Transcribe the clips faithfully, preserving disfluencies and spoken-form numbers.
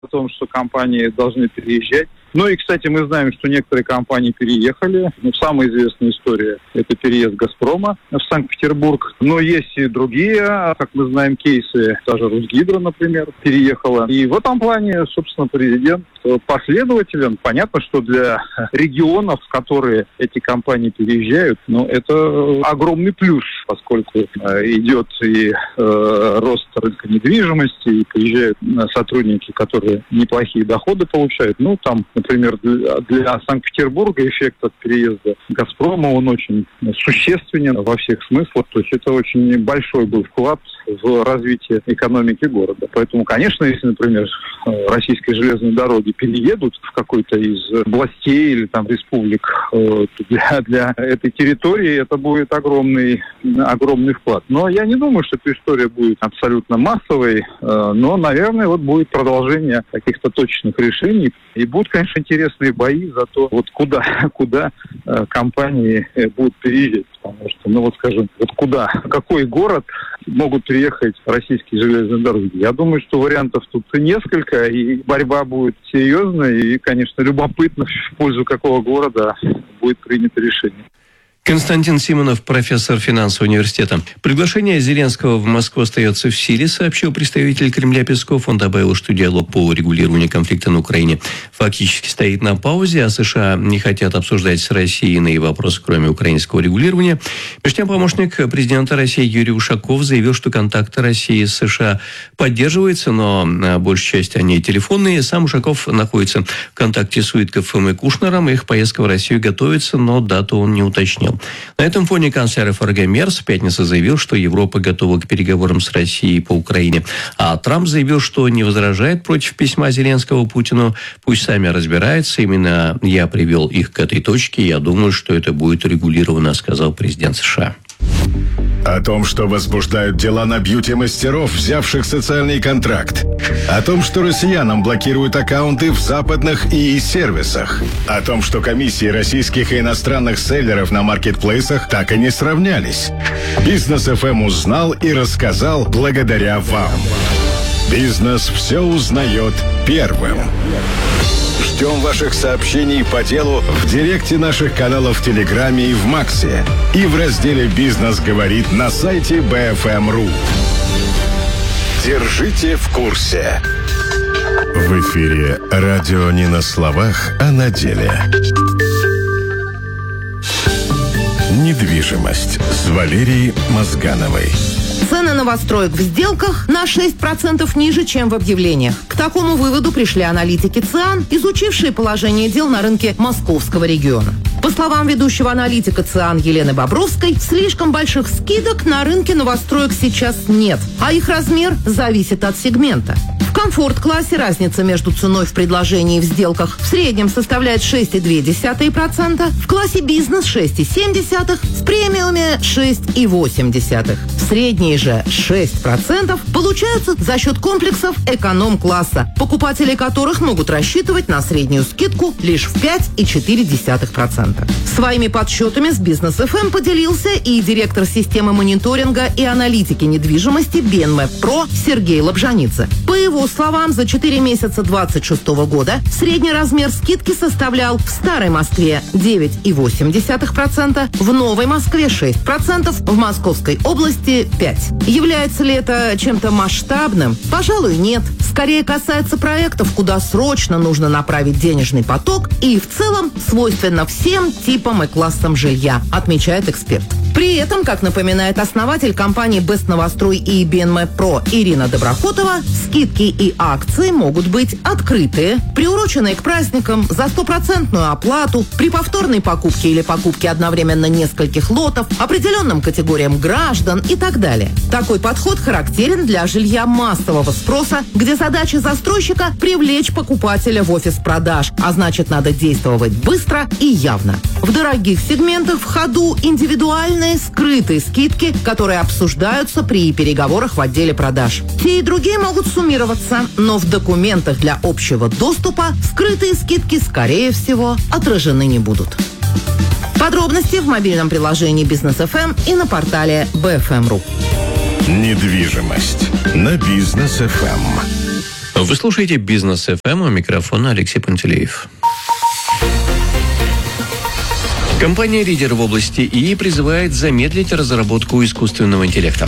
о том, что компании должны переезжать. Ну и, кстати, мы знаем, что некоторые компании переехали. Ну, самая известная история – это переезд «Газпрома» в Санкт-Петербург. Но есть и другие, как мы знаем, кейсы. Даже «Русгидро», например, переехала. И в этом плане, собственно, президент последователен. Понятно, что для регионов, в которые эти компании переезжают, ну, это огромный плюс, поскольку э, идет и э, рост рынка недвижимости, и приезжают сотрудники, которые неплохие доходы получают. Ну, там, например, для, для Санкт-Петербурга эффект от переезда «Газпрома», он очень существенен во всех смыслах. То есть это очень большой был вклад в развитие экономики города. Поэтому, конечно, если, например, российские железные дороги переедут в какой-то из областей или там республик, для, для этой территории это будет огромный, огромный вклад. Но я не думаю, что эта история будет абсолютно массовой, но, наверное, вот будет продолжение каких-то точных решений. И будут, конечно, интересные бои за то, вот куда, куда компании будут переезжать. Потому что, ну вот скажем, вот куда, в какой город могут приехать российские железные дороги. Я думаю, что вариантов тут несколько, и борьба будет серьезная, и, конечно, любопытно, в пользу какого города будет принято решение. Константин Симонов, профессор финансового университета. Приглашение Зеленского в Москву остается в силе, сообщил представитель Кремля Песков. Он добавил, что диалог по урегулированию конфликта на Украине фактически стоит на паузе, а США не хотят обсуждать с Россией иные вопросы, кроме украинского регулирования. Между тем, помощник президента России Юрий Ушаков заявил, что контакты России с США поддерживаются, но большая часть они телефонные. Сам Ушаков находится в контакте с Уиткоффом и Кушнером. Их поездка в Россию готовится, но дату он не уточнил. На этом фоне канцлер эф эр гэ Мерц в пятницу заявил, что Европа готова к переговорам с Россией по Украине. А Трамп заявил, что не возражает против письма Зеленского Путину. Пусть сами разбираются. Именно я привел их к этой точке. Я думаю, что это будет урегулировано, сказал президент США. О том, что возбуждают дела на бьюти-мастеров, взявших социальный контракт. О том, что россиянам блокируют аккаунты в западных и сервисах. О том, что комиссии российских и иностранных селлеров на маркетплейсах так и не сравнялись. Бизнес эф эм узнал и рассказал благодаря вам. Бизнес все узнает первым. Ждем ваших сообщений по делу в директе наших каналов в Телеграме и в Максе. И в разделе «Бизнес говорит» на сайте бэ эф эм точка ру. Держите в курсе. В эфире радио не на словах, а на деле. Недвижимость с Валерией Мозгановой. Цены новостроек в сделках на шесть процентов ниже, чем в объявлениях. К такому выводу пришли аналитики ЦИАН, изучившие положение дел на рынке московского региона. По словам ведущего аналитика ЦИАН Елены Бобровской, слишком больших скидок на рынке новостроек сейчас нет, а их размер зависит от сегмента. В комфорт-классе разница между ценой в предложении и в сделках в среднем составляет шесть целых две десятых процента, в классе бизнес шесть целых семь десятых процента, в премиуме шесть целых восемь десятых процента. Средние же шесть процентов получаются за счет комплексов эконом-класса, покупатели которых могут рассчитывать на среднюю скидку лишь в пять целых четыре десятых процента. Своими подсчетами с Бизнес эф эм поделился и директор системы мониторинга и аналитики недвижимости BNMEP Pro Сергей Лобжаницын. По его словам, за четыре месяца двадцать шестого года средний размер скидки составлял в Старой Москве девять целых восемь десятых процента, в Новой Москве шесть процентов, в Московской области пять процентов. Является ли это чем-то масштабным? Пожалуй, нет. Скорее касается проектов, куда срочно нужно направить денежный поток и в целом свойственно всем типам и классам жилья, отмечает эксперт. При этом, как напоминает основатель компании Best Новострой и BNMEP Pro Ирина Доброхотова, скидки и акции могут быть открытые, приуроченные к праздникам, за стопроцентную оплату, при повторной покупке или покупке одновременно нескольких лотов, определенным категориям граждан и так далее. Такой подход характерен для жилья массового спроса, где задача застройщика – привлечь покупателя в офис продаж, а значит, надо действовать быстро и явно. В дорогих сегментах в ходу индивидуальные скрытые скидки, которые обсуждаются при переговорах в отделе продаж. Те и другие могут суммироваться, но в документах для общего доступа скрытые скидки, скорее всего, отражены не будут. Подробности в мобильном приложении Бизнес эф эм и на портале бэ эф эм точка ру. Недвижимость на Бизнес эф эм. Вы слушаете «Бизнес эф эм», у микрофона Алексей Пантелеев. Компания-лидер в области ИИ призывает замедлить разработку искусственного интеллекта.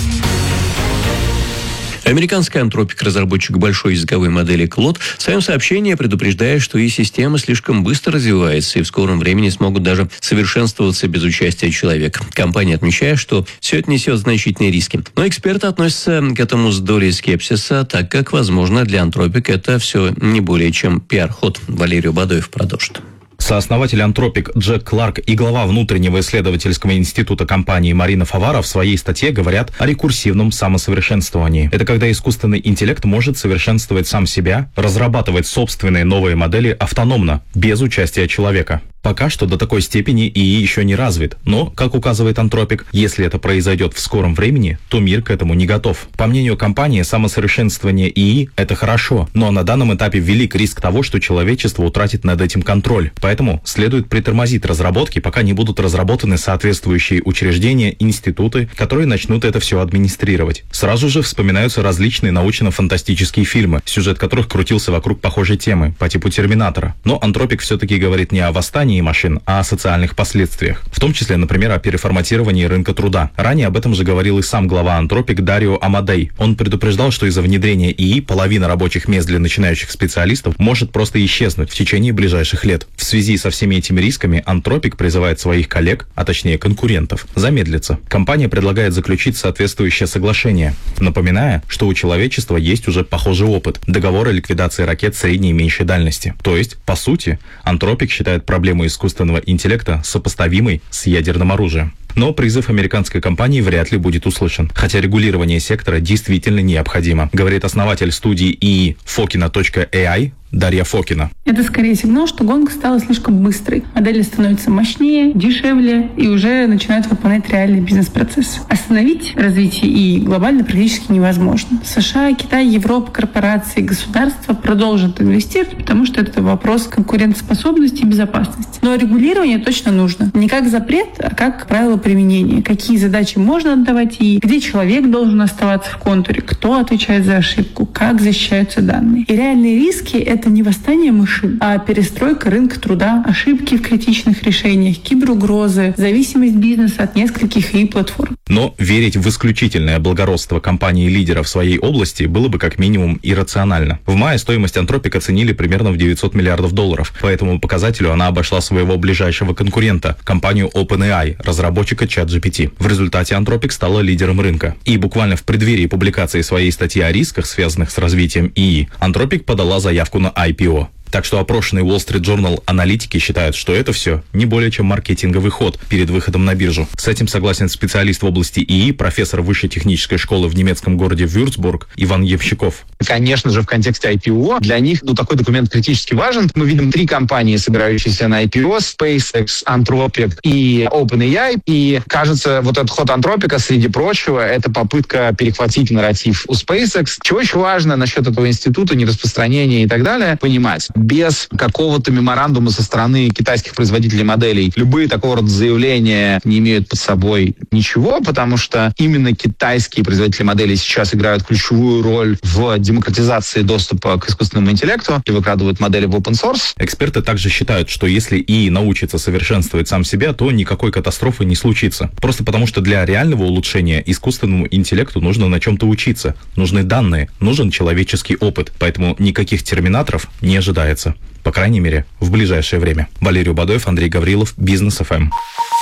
Американский антропик, разработчик большой языковой модели Клод, в своем сообщении предупреждает, что ИИ-система слишком быстро развивается и в скором времени смогут даже совершенствоваться без участия человека. Компания отмечает, что все это несет значительные риски. Но эксперты относятся к этому с долей скепсиса, так как, возможно, для антропика это все не более чем пиар-ход. Валерий Бадоев продолжит. Сооснователь Антропик Джек Кларк и глава внутреннего исследовательского института компании Марина Фавара в своей статье говорят о рекурсивном самосовершенствовании. Это когда искусственный интеллект может совершенствовать сам себя, разрабатывать собственные новые модели автономно, без участия человека. Пока что до такой степени ИИ еще не развит, но, как указывает Антропик, если это произойдет в скором времени, то мир к этому не готов. По мнению компании, самосовершенствование ИИ – это хорошо, но на данном этапе велик риск того, что человечество утратит над этим контроль. Поэтому следует притормозить разработки, пока не будут разработаны соответствующие учреждения, институты, которые начнут это все администрировать. Сразу же вспоминаются различные научно-фантастические фильмы, сюжет которых крутился вокруг похожей темы, по типу «Терминатора». Но Антропик все-таки говорит не о восстании машин, а о социальных последствиях. В том числе, например, о переформатировании рынка труда. Ранее об этом же говорил и сам глава Антропик Дарио Амадей. Он предупреждал, что из-за внедрения ИИ половина рабочих мест для начинающих специалистов может просто исчезнуть в течение ближайших лет. В связи со всеми этими рисками Антропик призывает своих коллег, а точнее конкурентов, замедлиться. Компания предлагает заключить соответствующее соглашение, напоминая, что у человечества есть уже похожий опыт – договор о ликвидации ракет средней и меньшей дальности. То есть, по сути, Антропик считает проблему искусственного интеллекта сопоставимой с ядерным оружием. Но призыв американской компании вряд ли будет услышан, хотя регулирование сектора действительно необходимо, говорит основатель студии ИИ Фокина точка эй ай Дарья Фокина. Это скорее сигнал, что гонка стала слишком быстрой. Модели становятся мощнее, дешевле и уже начинают выполнять реальный бизнес-процесс. Остановить развитие ИИ глобально практически невозможно. США, Китай, Европа, корпорации, государства продолжат инвестировать, потому что это вопрос конкурентоспособности и безопасности. Но регулирование точно нужно. Не как запрет, а как правило применения. Какие задачи можно отдавать ИИ, где человек должен оставаться в контуре, кто отвечает за ошибку, как защищаются данные. И реальные риски — это Это не восстание машин, а перестройка рынка труда, ошибки в критичных решениях, киберугрозы, зависимость бизнеса от нескольких ИИ-платформ. Но верить в исключительное благородство компании-лидера в своей области было бы как минимум иррационально. В мае стоимость Антропик оценили примерно в девятьсот миллиардов долларов. По этому показателю она обошла своего ближайшего конкурента, компанию OpenAI, разработчика чат джи пи ти. В результате Антропик стала лидером рынка. И буквально в преддверии публикации своей статьи о рисках, связанных с развитием ИИ, Антропик подала заявку на ай пи о. Так что опрошенные Wall Street Journal аналитики считают, что это все не более чем маркетинговый ход перед выходом на биржу. С этим согласен специалист в области ИИ, профессор высшей технической школы в немецком городе Вюрцбург Иван Евщиков. Конечно же, в контексте ай пи о для них ну, такой документ критически важен. Мы видим три компании, собирающиеся на ай пи о: SpaceX, Anthropic и OpenAI. И, кажется, вот этот ход Антропика, среди прочего, это попытка перехватить нарратив у SpaceX. Чего еще важно насчет этого института, нераспространения и так далее, понимать. Без какого-то меморандума со стороны китайских производителей моделей любые такого рода заявления не имеют под собой ничего, потому что именно китайские производители моделей сейчас играют ключевую роль в демократизации доступа к искусственному интеллекту и выкладывают модели в open source. Эксперты также считают, что если ИИ научится совершенствовать сам себя, то никакой катастрофы не случится. Просто потому, что для реального улучшения искусственному интеллекту нужно на чем-то учиться. Нужны данные, нужен человеческий опыт. Поэтому никаких терминаторов не ожидается. По крайней мере, в ближайшее время. Валерий Бадоев, Андрей Гаврилов, Бизнес эф эм.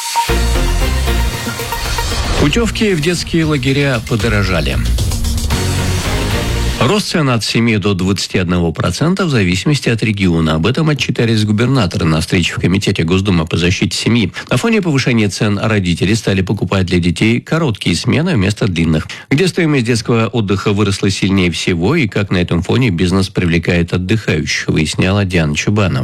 Путевки в детские лагеря подорожали. Рост цен от семи до двадцати одного процента в зависимости от региона. Об этом отчитались губернаторы на встрече в Комитете Госдумы по защите семьи. На фоне повышения цен родители стали покупать для детей короткие смены вместо длинных. Где стоимость детского отдыха выросла сильнее всего и как на этом фоне бизнес привлекает отдыхающих, выясняла Диана Чубанова.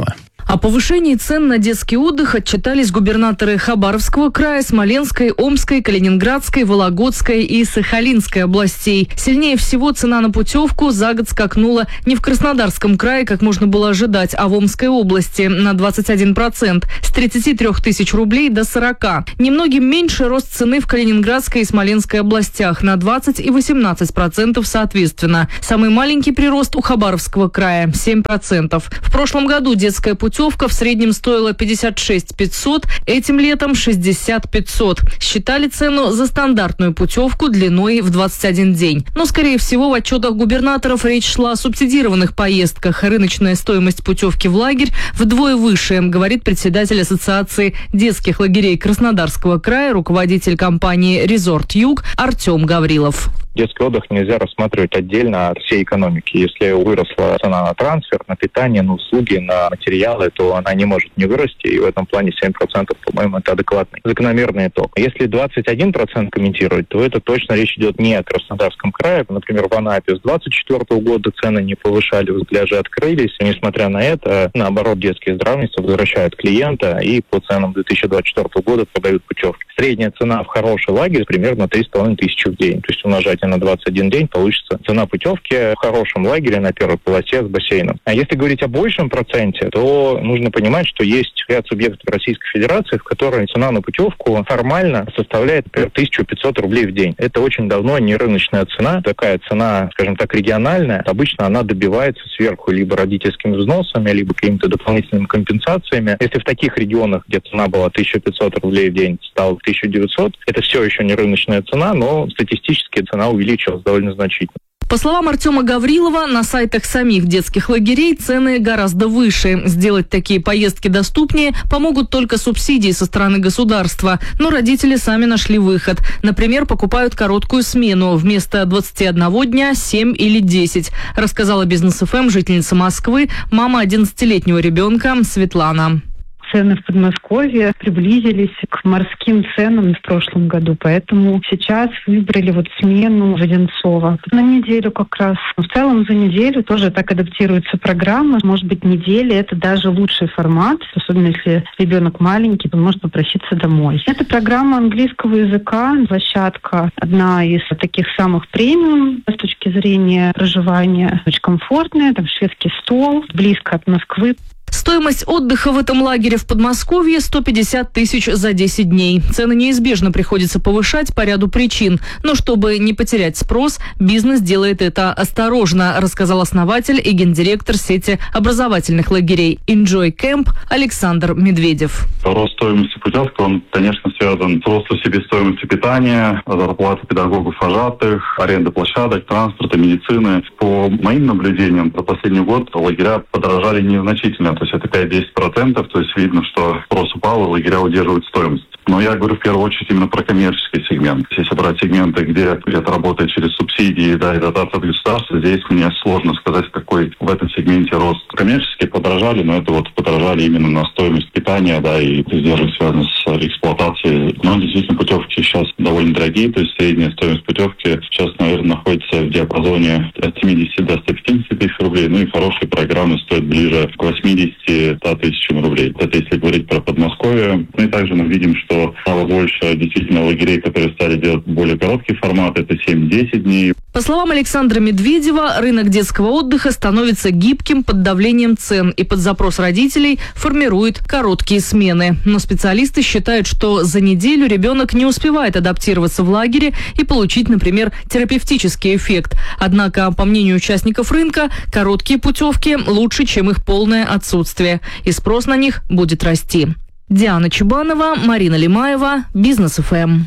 О повышении цен на детский отдых отчитались губернаторы Хабаровского края, Смоленской, Омской, Калининградской, Вологодской и Сахалинской областей. Сильнее всего цена на путевку за год скакнула не в Краснодарском крае, как можно было ожидать, а в Омской области на двадцать один процент, с тридцати трёх тысяч рублей до сорока. Немногим меньше рост цены в Калининградской и Смоленской областях на двадцать и восемнадцать процентов соответственно. Самый маленький прирост у Хабаровского края – семь процентов. В прошлом году детская путевка в среднем стоила пятьдесят шесть тысяч пятьсот, этим летом шестьдесят тысяч пятьсот. Считали цену за стандартную путевку длиной в двадцать один день. Но, скорее всего, в отчетах губернаторов речь шла о субсидированных поездках. Рыночная стоимость путевки в лагерь вдвое выше, говорит председатель Ассоциации детских лагерей Краснодарского края, руководитель компании «Резорт Юг» Артем Гаврилов. Детский отдых нельзя рассматривать отдельно от всей экономики. Если выросла цена на трансфер, на питание, на услуги, на материалы, то она не может не вырасти, и в этом плане семь процентов, по-моему, это адекватный, закономерный итог. Если двадцать один процент комментировать, то это точно речь идет не о Краснодарском крае. Например, в Анапе с двадцать четвёртого года цены не повышали, пляжи открылись. И, несмотря на это, наоборот, детские здравницы возвращают клиента и по ценам две тысячи двадцать четвёртого года продают путевки. Средняя цена в хороший лагерь примерно три с половиной тысячи в день. То есть умножать на двадцать один день, получится цена путевки в хорошем лагере на первой полосе с бассейном. А если говорить о большем проценте, то нужно понимать, что есть ряд субъектов Российской Федерации, в которой цена на путевку формально составляет, например, тысячу пятьсот рублей в день. Это очень давно не рыночная цена. Такая цена, скажем так, региональная. Обычно она добивается сверху либо родительскими взносами, либо какими-то дополнительными компенсациями. Если в таких регионах, где цена была тысяча пятьсот рублей в день, стала тысяча девятьсот, это все еще не рыночная цена, но статистически цена увеличилась довольно значительно. По словам Артема Гаврилова, на сайтах самих детских лагерей цены гораздо выше. Сделать такие поездки доступнее помогут только субсидии со стороны государства. Но родители сами нашли выход. Например, покупают короткую смену. Вместо двадцати одного дня семь или десять. Рассказала Бизнес эф эм жительница Москвы, мама одиннадцатилетнего ребенка Светлана. Цены в Подмосковье приблизились к морским ценам в прошлом году, поэтому сейчас выбрали вот смену в Одинцово. На неделю как раз. В целом за неделю тоже так адаптируется программа. Может быть, неделя – это даже лучший формат, особенно если ребенок маленький, он может попроситься домой. Это программа английского языка, площадка одна из таких самых премиум с точки зрения проживания. Очень комфортная, там шведский стол, близко от Москвы. Стоимость отдыха в этом лагере в Подмосковье – сто пятьдесят тысяч за десять дней. Цены неизбежно приходится повышать по ряду причин. Но чтобы не потерять спрос, бизнес делает это осторожно, рассказал основатель и гендиректор сети образовательных лагерей Enjoy Camp Александр Медведев. Рост стоимости путевки, он, конечно, связан с ростом себестоимости питания, зарплаты педагогов-вожатых, аренды площадок, транспорта, медицины. По моим наблюдениям, за последний год лагеря подорожали незначительно. То есть это пять-десять процентов, то есть видно, что спрос упал, и лагеря удерживают стоимость. Но я говорю в первую очередь именно про коммерческий сегмент. Если брать сегменты, где это работает через субсидии, да, и дотации от государства, здесь мне сложно сказать, какой в этом сегменте рост. Коммерческие подорожали, но это вот подорожали именно на стоимость питания, да, и издержек связан с эксплуатацией. Но действительно путевки сейчас довольно дорогие, то есть средняя стоимость путевки сейчас, наверное, находится в диапазоне от семидесяти до ста пятидесяти тысяч рублей, ну и хорошие программы стоят ближе к восьмидесяти-ста тысячам рублей. Это если говорить про Подмосковье. Ну и также мы видим, что стало больше действительно лагерей, которые стали делать более короткий формат, это семь-десять дней. По словам Александра Медведева, рынок детского отдыха становится гибким под давлением цен и под запрос родителей формирует короткие смены. Но специалисты считают, что за неделю ребенок не успевает адаптироваться в лагере и получить, например, терапевтический эффект. Однако, по мнению участников рынка, короткие путевки лучше, чем их полное отсутствие, и спрос на них будет расти. Диана Чубанова, Марина Лимаева, Бизнес эф эм.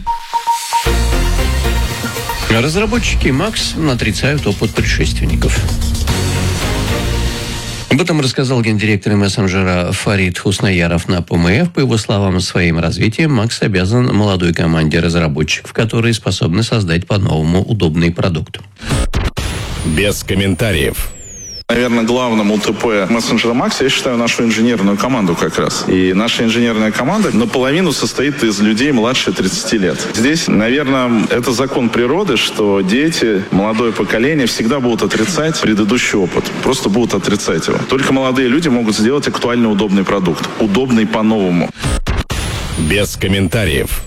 Разработчики Макс отрицают опыт предшественников. Об этом рассказал гендиректор мессенджера Фарид Хуснаяров на ПМФ. По его словам, своим развитием Макс обязан молодой команде разработчиков, которые способны создать по-новому удобный продукт. Без комментариев. Наверное, главным УТП мессенджера Макс, я считаю, нашу инженерную команду как раз. И наша инженерная команда наполовину состоит из людей младше тридцати лет. Здесь, наверное, это закон природы, что дети, молодое поколение всегда будут отрицать предыдущий опыт. Просто будут отрицать его. Только молодые люди могут сделать актуально удобный продукт. Удобный по-новому. Без комментариев.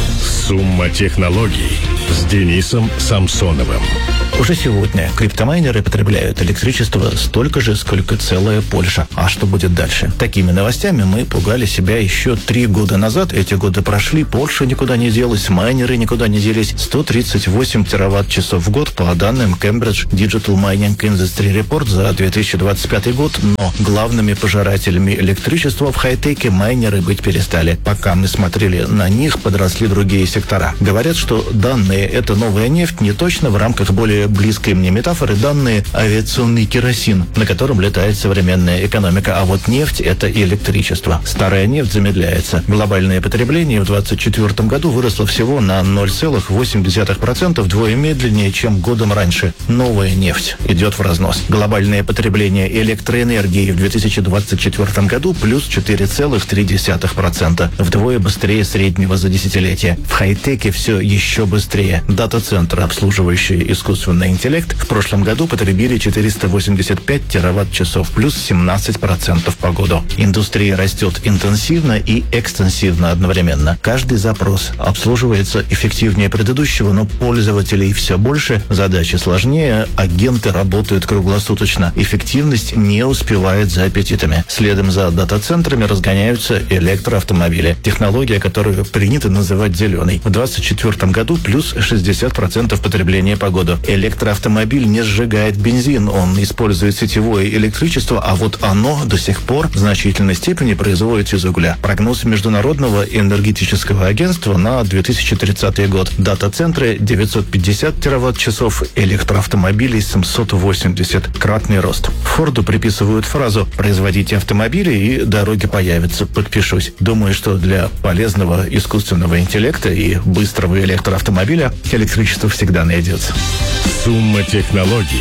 Сумма технологий с Денисом Самсоновым. Уже сегодня криптомайнеры потребляют электричество столько же, сколько целая Польша. А что будет дальше? Такими новостями мы пугали себя еще три года назад. Эти годы прошли, Польша никуда не делась, майнеры никуда не делись. сто тридцать восемь тераватт-часов в год по данным Cambridge Digital Mining Industry Report за две тысячи двадцать пятый год. Но главными пожирателями электричества в хай-теке майнеры быть перестали. Пока мы смотрели на них, подросли другие сектора. Говорят, что данные «это новая нефть» не точно в рамках более близкой мне метафоры данные авиационный керосин, на котором летает современная экономика. А вот нефть – это электричество. Старая нефть замедляется. Глобальное потребление в двадцать четвёртом году выросло всего на ноль целых восемь десятых процента, вдвое медленнее, чем годом раньше. Новая нефть идет в разнос. Глобальное потребление электроэнергии в две тысячи двадцать четвёртом году плюс четыре целых три десятых процента, вдвое быстрее среднего за десятилетие. В хай-теке все еще быстрее. Дата-центры, обслуживающие искусственный интеллект, в прошлом году потребили четыреста восемьдесят пять тераватт-часов, плюс семнадцать процентов по году. Индустрия растет интенсивно и экстенсивно одновременно. Каждый запрос обслуживается эффективнее предыдущего, но пользователей все больше, задачи сложнее, агенты работают круглосуточно. Эффективность не успевает за аппетитами. Следом за дата-центрами разгоняются электроавтомобили. Технология, которую принято называть зеленой. В двадцать четвёртом году плюс шестьдесят процентов потребления по году. Электроавтомобиль не сжигает бензин, он использует сетевое электричество, а вот оно до сих пор в значительной степени производится из угля. Прогноз Международного энергетического агентства на две тысячи тридцатый год. Дата-центры девятьсот пятьдесят тераватт-часов, электроавтомобилей семьсот восемьдесят. Кратный рост. Форду приписывают фразу «производите автомобили и дороги появятся». Подпишусь. Думаю, что для полезного искусственного интеллекта и быстрого электроавтомобиля электричество всегда найдется. Сумма технологий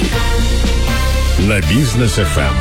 на Бизнес эф эм.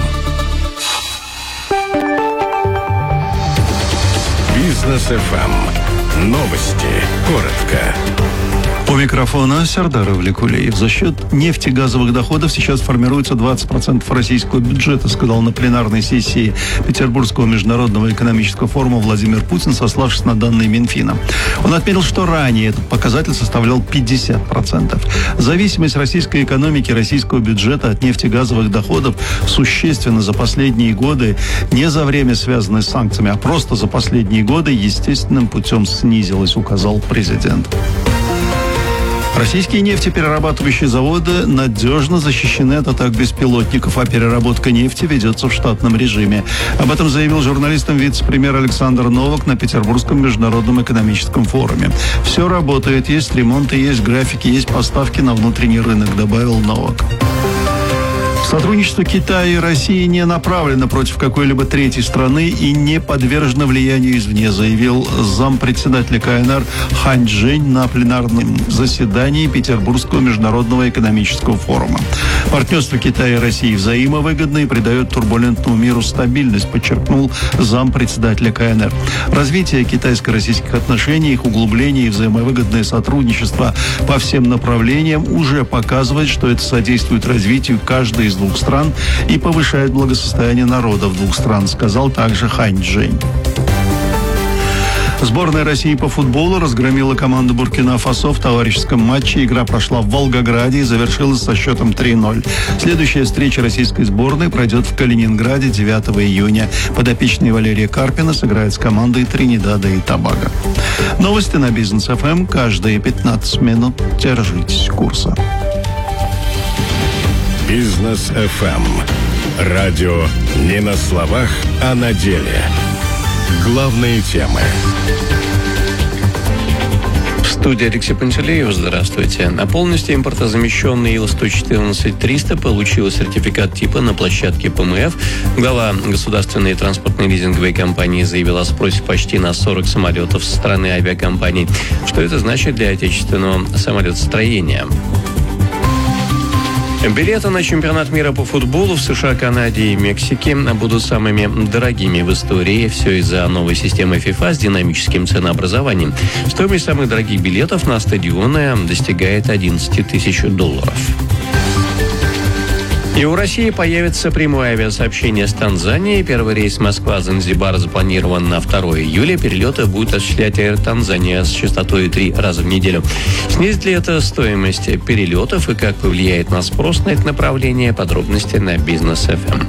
Бизнес эф эм. Новости. Коротко. У микрофона Сардар Ивликулеев. За счет нефтегазовых доходов сейчас формируется двадцать процентов российского бюджета, сказал на пленарной сессии Петербургского международного экономического форума Владимир Путин, сославшись на данные Минфина. Он отметил, что ранее этот показатель составлял пятьдесят процентов. Зависимость российской экономики, российского бюджета от нефтегазовых доходов существенно за последние годы, не за время, связанное с санкциями, а просто за последние годы естественным путем снизилась, указал президент. Российские нефтеперерабатывающие заводы надежно защищены от атак беспилотников, а переработка нефти ведется в штатном режиме. Об этом заявил журналистам вице-премьер Александр Новак на Петербургском международном экономическом форуме. «Все работает, есть ремонты, есть графики, есть поставки на внутренний рынок», добавил Новак. Сотрудничество Китая и России не направлено против какой-либо третьей страны и не подвержено влиянию извне, заявил зампредседателя ка эн эр Хань Чжэнь на пленарном заседании Петербургского международного экономического форума. Партнерство Китая и России взаимовыгодно и придает турбулентному миру стабильность, подчеркнул зампредседателя ка эн эр. Развитие китайско-российских отношений, их углубление и взаимовыгодное сотрудничество по всем направлениям уже показывает, что это содействует развитию каждой из двух стран и повышает благосостояние народов двух стран, сказал также Хань Чжэнь. Сборная России по футболу разгромила команду Буркина-Фасо в товарищеском матче. Игра прошла в Волгограде и завершилась со счетом три ноль. Следующая встреча российской сборной пройдет в Калининграде девятого июня. Подопечные Валерия Карпина сыграет с командой Тринидада и Тобаго. Новости на Бизнес эф эм каждые пятнадцать минут. Держитесь курса. Бизнес эф эм. Радио не на словах, а на деле. Главные темы. В студии Алексей Пантелеев. Здравствуйте. На полностью импортозамещенный ил сто четырнадцать триста получил сертификат типа на площадке пэ эм эф. Глава государственной транспортной лизинговой компании заявила о спросе почти на сорок самолетов со стороны авиакомпаний. Что это значит для отечественного самолетостроения? Билеты на чемпионат мира по футболу в США, Канаде и Мексике будут самыми дорогими в истории. Все из-за новой системы FIFA с динамическим ценообразованием. Стоимость самых дорогих билетов на стадионы достигает одиннадцать тысяч долларов. И у России появится прямое авиасообщение с Танзанией. Первый рейс Москва-Занзибар запланирован на второе июля. Перелеты будет осуществлять Air Tanzania с частотой три раза в неделю. Снизит ли это стоимость перелетов и как повлияет на спрос на это направление? Подробности на Бизнес эф эм.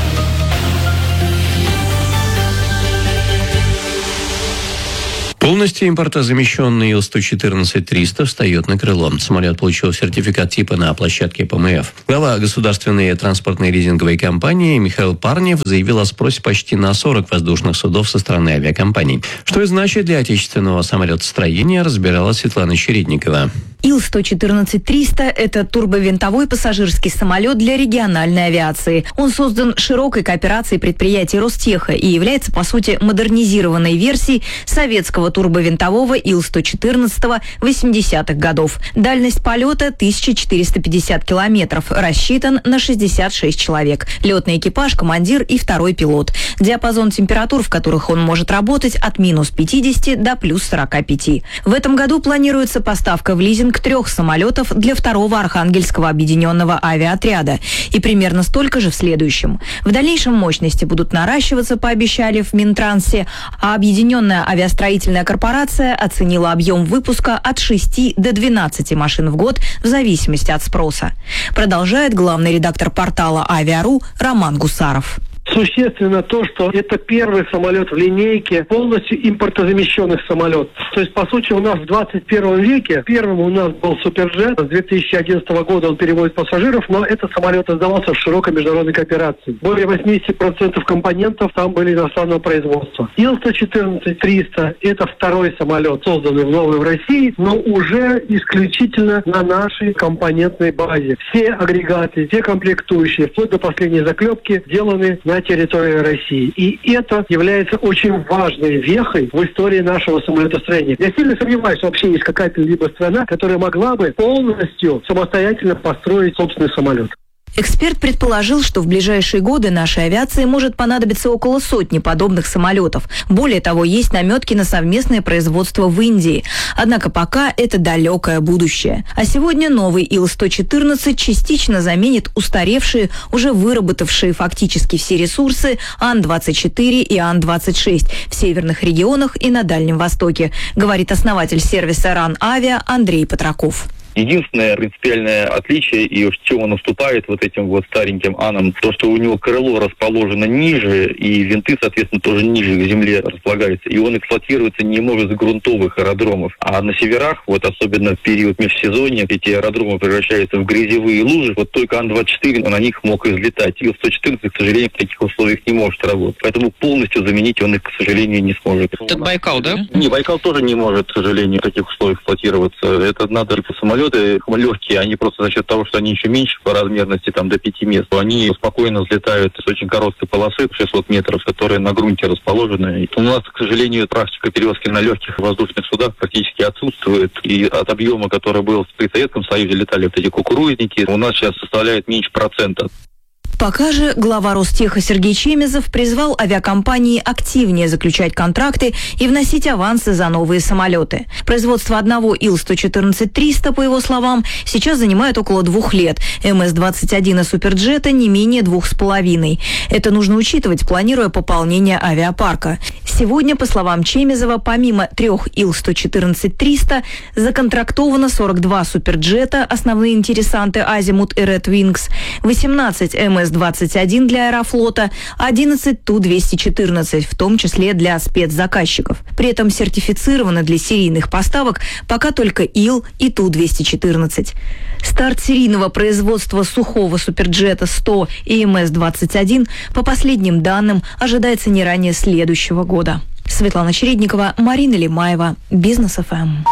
Полностью импортозамещенный Ил сто четырнадцать триста встает на крыло. Самолет получил сертификат типа на площадке Пэ Эм Эф. Глава государственной транспортной лизинговой компании Михаил Парнев заявил о спросе почти на сорок воздушных судов со стороны авиакомпаний. Что это значит для отечественного самолетостроения, разбирала Светлана Чередникова. Ил сто четырнадцать триста – это турбовинтовой пассажирский самолет для региональной авиации. Он создан широкой кооперацией предприятий Ростеха и является, по сути, модернизированной версией советского турбовинтового Ил сто четырнадцать восьмидесятых годов. Дальность полета – тысяча четыреста пятьдесят километров, рассчитан на шестьдесят шесть человек. Летный экипаж, командир и второй пилот. Диапазон температур, в которых он может работать, от минус пятидесяти до плюс сорока пяти. В этом году планируется поставка в лизинг трех самолетов для второго Архангельского объединенного авиаотряда и примерно столько же в следующем. В дальнейшем мощности будут наращиваться, пообещали в Минтрансе, а Объединенная авиастроительная корпорация оценила объем выпуска от шести до двенадцати машин в год в зависимости от спроса. Продолжает главный редактор портала Авиа.ру Роман Гусаров. Существенно то, что это первый самолет в линейке полностью импортозамещенных самолетов. То есть, по сути, у нас в двадцать первом веке первым у нас был Суперджет. С две тысячи одиннадцатого года он перевозит пассажиров, но этот самолет создавался в широкой международной кооперации. Более восемьдесят процентов компонентов там были иностранного производства. Ил сто четырнадцать триста – это второй самолет, созданный в новой в России, но уже исключительно на нашей компонентной базе. Все агрегаты, все комплектующие, вплоть до последней заклепки, сделаны на территории России. И это является очень важной вехой в истории нашего самолетостроения. Я сильно сомневаюсь, что вообще есть какая-то либо страна, которая могла бы полностью самостоятельно построить собственный самолет. Эксперт предположил, что в ближайшие годы нашей авиации может понадобиться около сотни подобных самолетов. Более того, есть наметки на совместное производство в Индии. Однако пока это далекое будущее. А сегодня новый Ил сто четырнадцать частично заменит устаревшие, уже выработавшие фактически все ресурсы Ан двадцать четыре и Ан двадцать шесть в северных регионах и на Дальнем Востоке, говорит основатель сервиса Ран Авиа Андрей Патраков. Единственное принципиальное отличие, и в чем он уступает вот этим вот стареньким Анам, то, что у него крыло расположено ниже, и винты, соответственно, тоже ниже к земле располагаются, и он эксплуатируется не может с грунтовых аэродромов. А на северах, вот особенно в период межсезонья, эти аэродромы превращаются в грязевые лужи. Вот только Ан двадцать четыре на них мог взлетать. Ил сто четырнадцать, к сожалению, в таких условиях не может работать. Поэтому полностью заменить он их, к сожалению, не сможет. Это Байкал, да? Не, Байкал тоже не может, к сожалению, в таких условиях эксплуатироваться. Это надо по самолету. Легкие, они просто за счет того, что они еще меньше по размерности, там до пяти мест, они спокойно взлетают с очень короткой полосы, шестьсот метров, которые на грунте расположены. И у нас, к сожалению, практика перевозки на легких воздушных судах практически отсутствует. И от объема, который был при Советском Союзе, летали вот эти кукурузники, у нас сейчас составляет меньше процента. Пока же глава Ростеха Сергей Чемезов призвал авиакомпании активнее заключать контракты и вносить авансы за новые самолеты. Производство одного Ил сто четырнадцать триста, по его словам, сейчас занимает около двух лет. Эм Эс двадцать один и Суперджета не менее двух с половиной. Это нужно учитывать, планируя пополнение авиапарка. Сегодня, по словам Чемезова, помимо трех Ил сто четырнадцать триста, законтрактовано сорок два Суперджета, основные интересанты Азимут и Ред Вингс, восемнадцать Эм Эс двадцать один для Аэрофлота, одиннадцать Ту двести четырнадцать, в том числе для спецзаказчиков. При этом сертифицированы для серийных поставок пока только Ил и Ту двести четырнадцать. Старт серийного производства сухого Суперджета сто и Эм Эс двадцать один, по последним данным, ожидается не ранее следующего года. Светлана Чередникова, Марина Лимаева, Бизнес эф эм.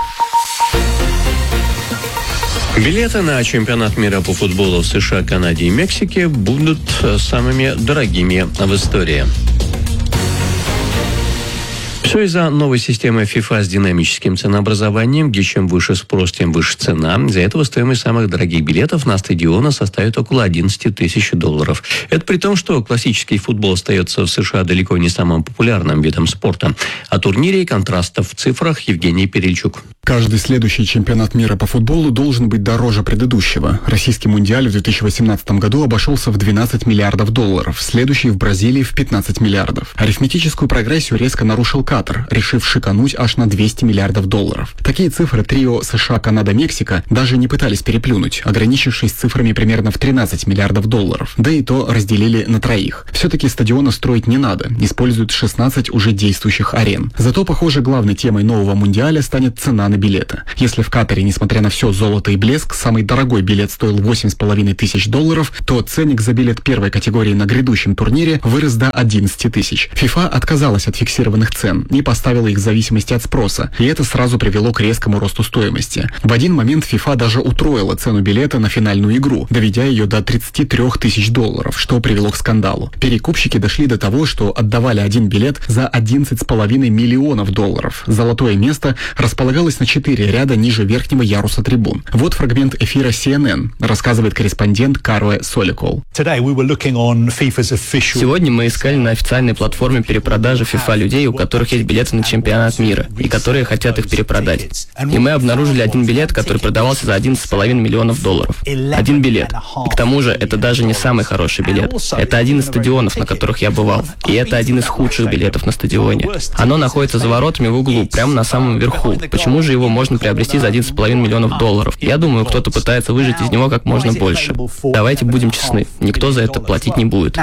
Билеты на чемпионат мира по футболу в США, Канаде и Мексике будут самыми дорогими в истории. Все из-за новой системы FIFA с динамическим ценообразованием, где чем выше спрос, тем выше цена. Из-за этого стоимость самых дорогих билетов на стадионы составит около одиннадцать тысяч долларов. Это при том, что классический футбол остается в США далеко не самым популярным видом спорта. О турнире и контрастов в цифрах Евгений Перельчук. Каждый следующий чемпионат мира по футболу должен быть дороже предыдущего. Российский мундиаль в две тысячи восемнадцатом году обошелся в двенадцать миллиардов долларов, следующий в Бразилии в пятнадцать миллиардов. Арифметическую прогрессию резко нарушил Катар, решив шикануть аж на двести миллиардов долларов. Такие цифры трио США, Канада, Мексика даже не пытались переплюнуть, ограничившись цифрами примерно в тринадцать миллиардов долларов. Да и то разделили на троих. Все-таки стадиона строить не надо, используют шестнадцать уже действующих арен. Зато, похоже, главной темой нового мундиаля станет цена на билеты. Если в Катаре, несмотря на все золото и блеск, самый дорогой билет стоил восемь с половиной тысяч долларов, то ценник за билет первой категории на грядущем турнире вырос до одиннадцать тысяч. FIFA отказалась от фиксированных цен и поставила их в зависимости от спроса, и это сразу привело к резкому росту стоимости. В один момент FIFA даже утроила цену билета на финальную игру, доведя ее до тридцати трёх тысяч долларов, что привело к скандалу. Перекупщики дошли до того, что отдавали один билет за одиннадцать с половиной миллионов долларов. Золотое место располагалось на четыре ряда ниже верхнего яруса трибун. Вот фрагмент эфира си эн эн, рассказывает корреспондент Карве Соликол. Сегодня мы искали на официальной платформе перепродажи FIFA людей, у которых есть билеты на чемпионат мира, и которые хотят их перепродать. И мы обнаружили один билет, который продавался за одиннадцать с половиной миллионов долларов. Один билет. И к тому же, это даже не самый хороший билет. Это один из стадионов, на которых я бывал. И это один из худших билетов на стадионе. Оно находится за воротами в углу, прямо на самом верху. Почему же его можно приобрести за одиннадцать с половиной миллионов долларов? Я думаю, кто-то пытается выжать из него как можно больше. Давайте будем честны, никто за это платить не будет.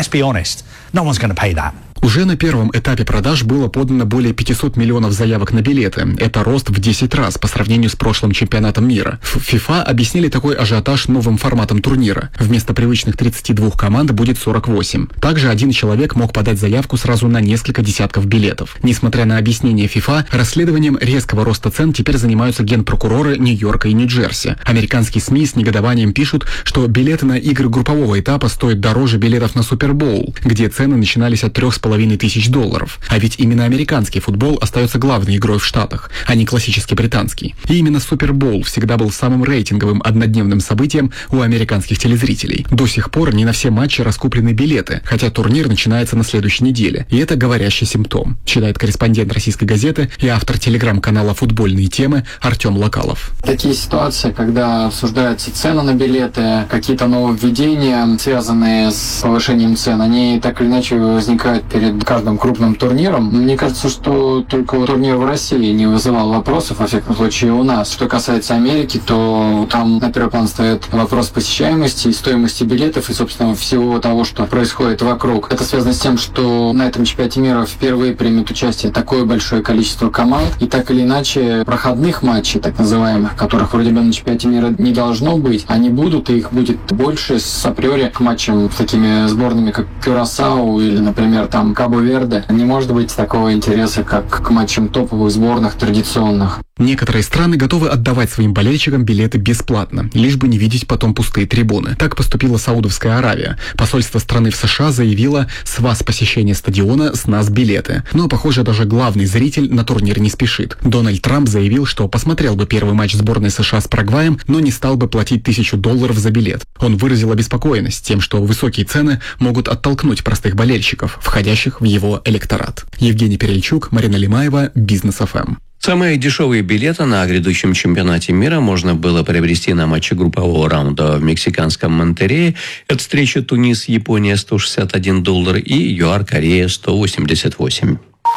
Уже на первом этапе продаж было подано более пятисот миллионов заявок на билеты. Это рост в десять раз по сравнению с прошлым чемпионатом мира. В FIFA объяснили такой ажиотаж новым форматом турнира. Вместо привычных тридцати двух команд будет сорок восемь. Также один человек мог подать заявку сразу на несколько десятков билетов. Несмотря на объяснение FIFA, расследованием резкого роста цен теперь занимаются генпрокуроры Нью-Йорка и Нью-Джерси. Американские СМИ с негодованием пишут, что билеты на игры группового этапа стоят дороже билетов на Супербоул, где цены начинались от трех с половиной тысяч долларов. А ведь именно американский футбол остается главной игрой в Штатах, а не классический британский. И именно Супербоул всегда был самым рейтинговым однодневным событием у американских телезрителей. До сих пор не на все матчи раскуплены билеты, хотя турнир начинается на следующей неделе. И это говорящий симптом, считает корреспондент «Российской газеты» и автор телеграм-канала «Футбольные темы» Артем Локалов. Такие ситуации, когда обсуждаются цены на билеты, какие-то нововведения, связанные с повышением цен, они так или иначе возникают перед каждым крупным турниром. Мне кажется, что только турнир в России не вызывал вопросов, во всяком случае у нас. Что касается Америки, то там на первый план стоит вопрос посещаемости и стоимости билетов и, собственно, всего того, что происходит вокруг. Это связано с тем, что на этом чемпионате мира впервые примет участие такое большое количество команд, и так или иначе проходных матчей, так называемых, которых вроде бы на чемпионате мира не должно быть, они будут, и их будет больше с априори к матчам с такими сборными, как Кюрасау или, например, там Кабо-Верде. Не может быть такого интереса, как к матчам топовых сборных традиционных. Некоторые страны готовы отдавать своим болельщикам билеты бесплатно, лишь бы не видеть потом пустые трибуны. Так поступила Саудовская Аравия. Посольство страны в США заявило: с вас посещение стадиона, с нас билеты. Но, похоже, даже главный зритель на турнир не спешит. Дональд Трамп заявил, что посмотрел бы первый матч сборной США с Парагваем, но не стал бы платить тысячу долларов за билет. Он выразил обеспокоенность тем, что высокие цены могут оттолкнуть простых болельщиков, входящих в его электорат. Евгений Перельчук, Марина Лимаева, Бизнес эф эм. Самые дешевые билеты на грядущем чемпионате мира можно было приобрести на матче группового раунда в мексиканском Монтеррее. Это встреча Тунис-Япония сто шестьдесят один доллар и ЮАР-Корея сто восемьдесят восемь.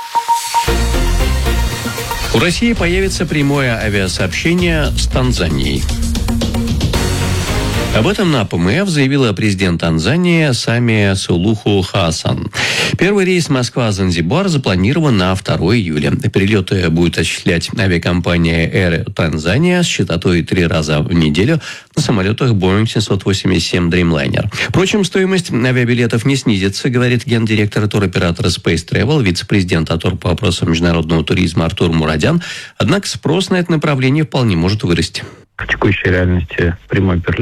У России появится прямое авиасообщение с Танзанией. Об этом на ПМФ заявила президент Танзании Самия Сулуху Хасан. Первый рейс Москва-Занзибар запланирован на второе июля. Перелеты будет осуществлять авиакомпания Air Tanzania с частотой три раза в неделю на самолетах Boeing семьсот восемьдесят семь Dreamliner. Впрочем, стоимость авиабилетов не снизится, говорит гендиректор туроператора Space Travel, вице-президент АТОР по вопросам международного туризма Артур Мурадян. Однако спрос на это направление вполне может вырасти. В текущей реальности прямой перелет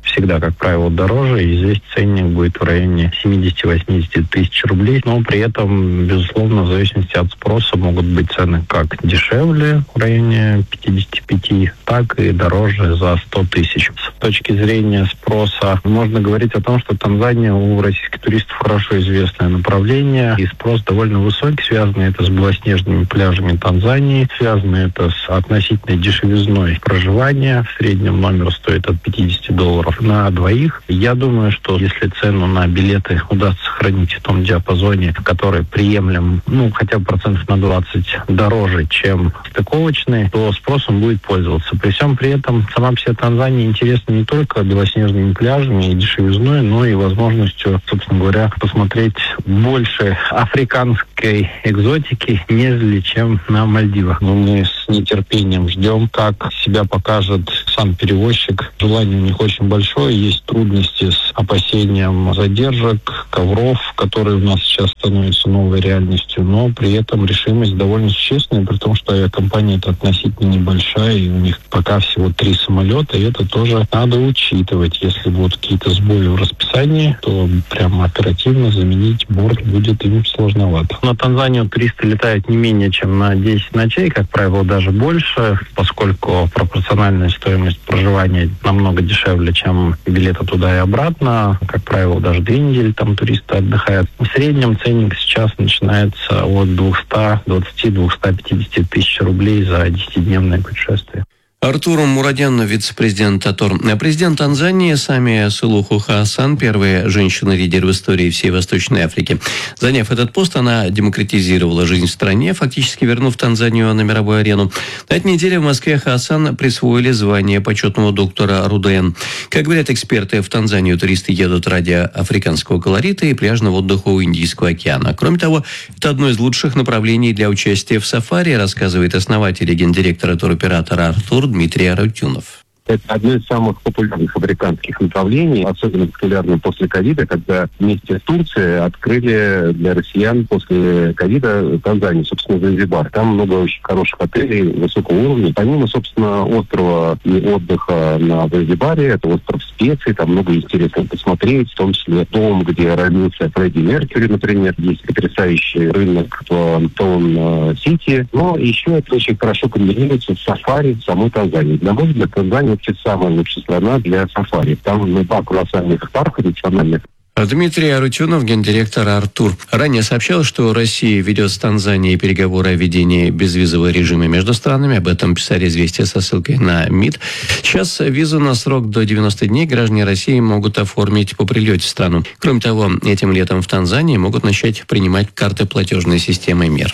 всегда, как правило, дороже, и здесь ценник будет в районе семьдесят-восемьдесят тысяч рублей, но при этом, безусловно, в зависимости от спроса могут быть цены как дешевле в районе пятьдесят пять, так и дороже за сто тысяч. С точки зрения спроса можно говорить о том, что Танзания у российских туристов хорошо известное направление, и спрос довольно высокий, связано это с белоснежными пляжами Танзании, связано это с относительной дешевизной проживания. В среднем номер стоит от пятьдесят долларов на двоих. Я думаю, что если цену на билеты удастся сохранить в том диапазоне, который приемлем, ну, хотя бы процентов на двадцать дороже, чем стыковочные, то спросом будет пользоваться. При всем при этом сама по себе Танзания интересна не только белоснежными пляжами и дешевизной, но и возможностью, собственно говоря, посмотреть больше африканской экзотики, нежели чем на Мальдивах. Но мы с нетерпением ждем, как себя покажет сам перевозчик. Желание у них очень большое, есть трудности с опасением задержек, ковров, которые у нас сейчас становятся новой реальностью, но при этом решимость довольно существенная, при том, что авиакомпания это относительно небольшая, и у них пока всего три самолета, и это тоже надо учитывать. Если будут какие-то сбои в расписании, то прямо оперативно заменить борт будет им сложновато. На Танзанию туристы летают не менее чем на десять ночей, как правило, даже больше, поскольку пропорциональная стоимость проживания намного дешевле, чем билеты туда и обратно. Как правило, даже две недели там туристы отдыхают. В среднем ценник сейчас начинается от двухсот двадцати — двухсот пятидесяти тысяч рублей за десятидневное путешествие. Артур Мурадян, вице-президент АТОР. Президент Танзании Самия Сулуху Хаасан, первая женщина-лидер в истории всей Восточной Африки. Заняв этот пост, она демократизировала жизнь в стране, фактически вернув Танзанию на мировую арену. На этой неделе в Москве Хаасан присвоили звание почетного доктора РУДН. Как говорят эксперты, в Танзанию туристы едут ради африканского колорита и пляжного отдыха у Индийского океана. Кроме того, это одно из лучших направлений для участия в сафари, рассказывает основатель и гендиректор туроператора «Артур» Дмитрий Арутюнов. Это одно из самых популярных африканских направлений, особенно популярно после ковида, когда вместе с Турцией открыли для россиян после ковида Танзанию, собственно, Занзибар. Там много очень хороших отелей высокого уровня. Помимо, собственно, острова и отдыха на Занзибаре, это остров специй, там много интересного посмотреть, в том числе дом, где родился Фредди Меркьюри, например. Есть потрясающий рынок в Таун-Сити. Но еще это очень хорошо комбинируется с сафари в самой Танзании. На мой взгляд, Танзания вообще самая лучшая страна для сафари. Там два колоссальных парка национальных. Дмитрий Арутюнов, гендиректор «Артур». Ранее сообщал, что Россия ведет с Танзанией переговоры о введении безвизового режима между странами. Об этом писали «Известия» со ссылкой на МИД. Сейчас визу на срок до девяноста дней граждане России могут оформить по прилете в страну. Кроме того, этим летом в Танзании могут начать принимать карты платежной системы МИР.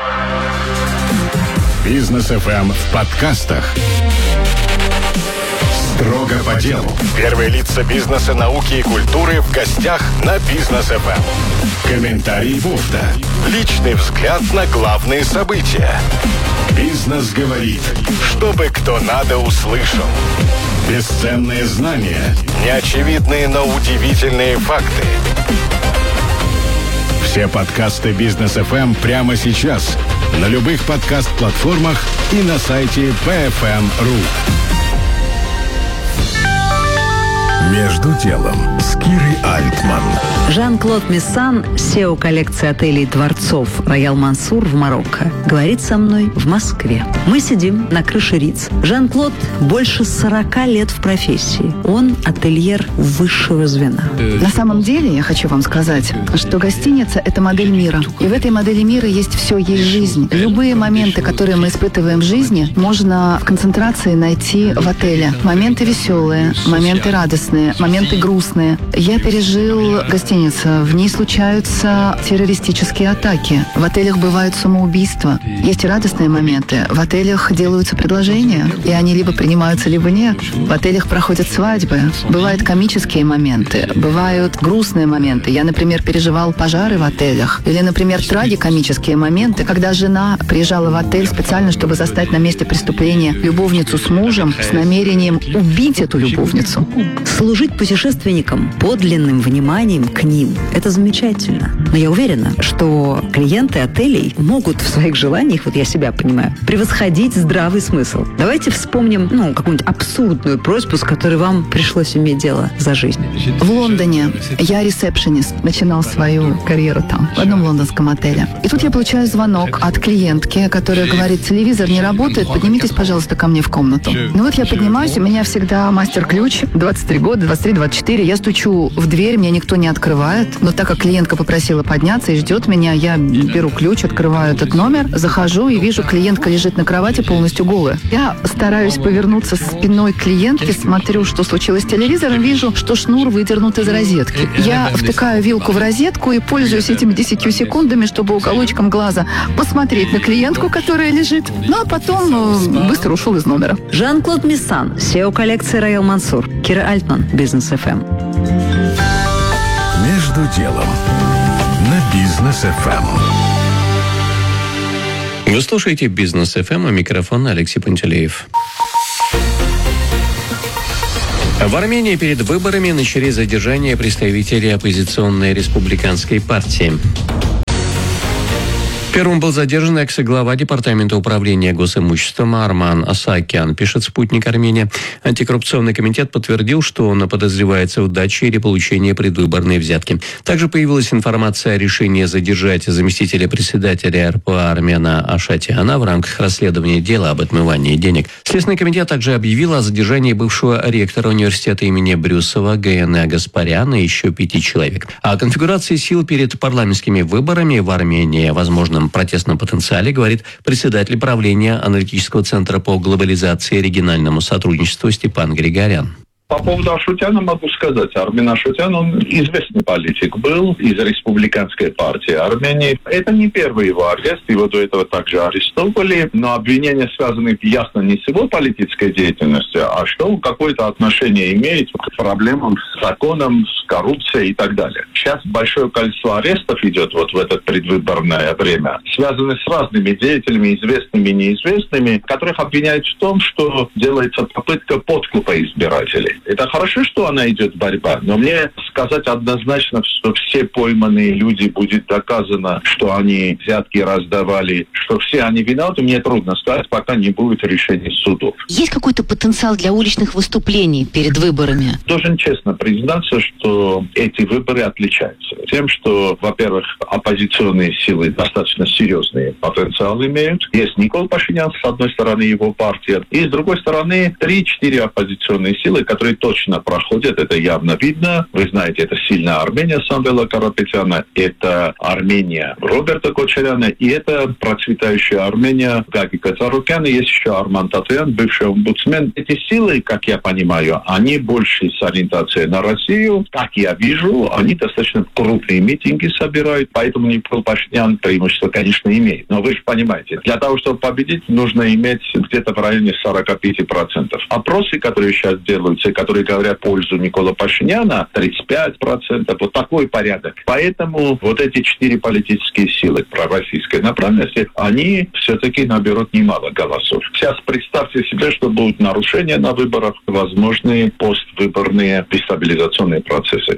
Бизнес-эф эм в подкастах. Строго по делу. Первые лица бизнеса, науки и культуры в гостях на Бизнес-эф эм. Комментарий Буфта. Личный взгляд на главные события. Бизнес говорит, чтобы кто надо услышал. Бесценные знания, неочевидные, но удивительные факты. Все подкасты Бизнес-эф эм прямо сейчас на любых подкаст-платформах и на сайте би эф эм точка ру. Между делом с Кирой Альтман. Жан-Клод Мессан, сео коллекции отелей «Дворцов» «Роял Мансур» в Марокко, говорит со мной в Москве. Мы сидим на крыше Риц. Жан-Клод больше сорока лет в профессии. Он ательер высшего звена. На самом деле, я хочу вам сказать, что гостиница – это модель мира. И в этой модели мира есть все, есть жизнь. Любые моменты, которые мы испытываем в жизни, можно в концентрации найти в отеле. Моменты веселые, моменты радостные, моменты грустные. Я пережил гостиницу. В ней случаются террористические атаки. В отелях бывают самоубийства. Есть и радостные моменты. В отелях делаются предложения, и они либо принимаются, либо нет. В отелях проходят свадьбы. Бывают комические моменты, бывают грустные моменты. Я, например, переживал пожары в отелях. Или, например, трагикомические моменты, когда жена приезжала в отель специально, чтобы застать на месте преступления любовницу с мужем с намерением убить эту любовницу. Служить путешественникам подлинным вниманием к ним – это замечательно. Но я уверена, что клиенты отелей могут в своих желаниях, вот я себя понимаю, превосходить здравый смысл. Давайте вспомним, ну, какую-нибудь абсурдную просьбу, с которой вам пришлось иметь дело за жизнь. В Лондоне я ресепшенист, начинал свою карьеру там, в одном лондонском отеле. И тут я получаю звонок от клиентки, которая говорит: телевизор не работает, поднимитесь, пожалуйста, ко мне в комнату. Ну вот я поднимаюсь, у меня всегда мастер-ключ, двадцать три года, двадцать три двадцать четыре, я стучу в дверь, мне никто не открывает, но так как клиентка попросила подняться и ждет меня, я беру ключ, открываю этот номер, захожу и вижу, клиентка лежит на кровати полностью голая. Я стараюсь повернуться спиной к клиентке, смотрю, что случилось с телевизором, вижу, что шнур выдернут из розетки. Я втыкаю вилку в розетку и пользуюсь этими десятью секундами, чтобы уголочком глаза посмотреть на клиентку, которая лежит. Ну а потом быстро ушел из номера. Жан-Клод Миссан, си и о коллекции Роял Мансур. Кира Альтман, Бизнес эф эм. Между делом на Бизнес эф эм. Вы слушаете Бизнес эф эм, а микрофон Алексей Пантелеев. В Армении перед выборами начались задержания представителей оппозиционной республиканской партии. Первым был задержан экс-глава Департамента управления госимуществом Арман Асакян, пишет «Спутник Армения». Антикоррупционный комитет подтвердил, что он подозревается в даче или получении предвыборной взятки. Также появилась информация о решении задержать заместителя председателя эр пэ а Армена Ашатяна в рамках расследования дела об отмывании денег. Следственный комитет также объявил о задержании бывшего ректора университета имени Брюсова Гаене Гаспаряна и еще пяти человек. О конфигурации сил перед парламентскими выборами в Армении, возможно, протестном потенциале, говорит председатель правления аналитического центра по глобализации и региональному сотрудничеству Степан Григорян. По поводу Ашутяна могу сказать. Армен Ашутян, он известный политик был из республиканской партии Армении. Это не первый его арест, его до этого также арестовали, но обвинения связаны ясно не с его политической деятельностью, а что он какое-то отношение имеет к проблемам с законом, с коррупцией и так далее. Сейчас большое количество арестов идет вот в это предвыборное время, связаны с разными деятелями, известными и неизвестными, которых обвиняют в том, что делается попытка подкупа избирателей. Это хорошо, что она идет борьба, но мне сказать однозначно, что все пойманные люди, будет доказано, что они взятки раздавали, что все они виноваты, мне трудно сказать, пока не будет решения судов. Есть какой-то потенциал для уличных выступлений перед выборами? Должен честно признаться, что эти выборы отличаются тем, что, во-первых, оппозиционные силы достаточно серьезные потенциал имеют. Есть Никол Пашинян, с одной стороны, его партия, и с другой стороны, три-четыре оппозиционные силы, которые точно проходят, это явно видно. Вы знаете, это сильная Армения Самвела Карапетяна, это Армения Роберта Кочаряна, и это процветающая Армения Гаги Кацарукяна, есть еще Арман Татуян, бывший омбудсмен. Эти силы, как я понимаю, они больше с ориентацией на Россию. Как я вижу, они достаточно крупные митинги собирают, поэтому Никол Пашинян преимущество, конечно, имеет. Но вы же понимаете, для того, чтобы победить, нужно иметь где-то в районе сорок пять процентов. Опросы, которые сейчас делаются, которые говорят в пользу Никола Пашиняна, тридцать пять процентов, вот такой порядок. Поэтому вот эти четыре политические силы пророссийской направленности, они все-таки наберут немало голосов. Сейчас представьте себе, что будут нарушения на выборах, возможные поствыборные дестабилизационные процессы.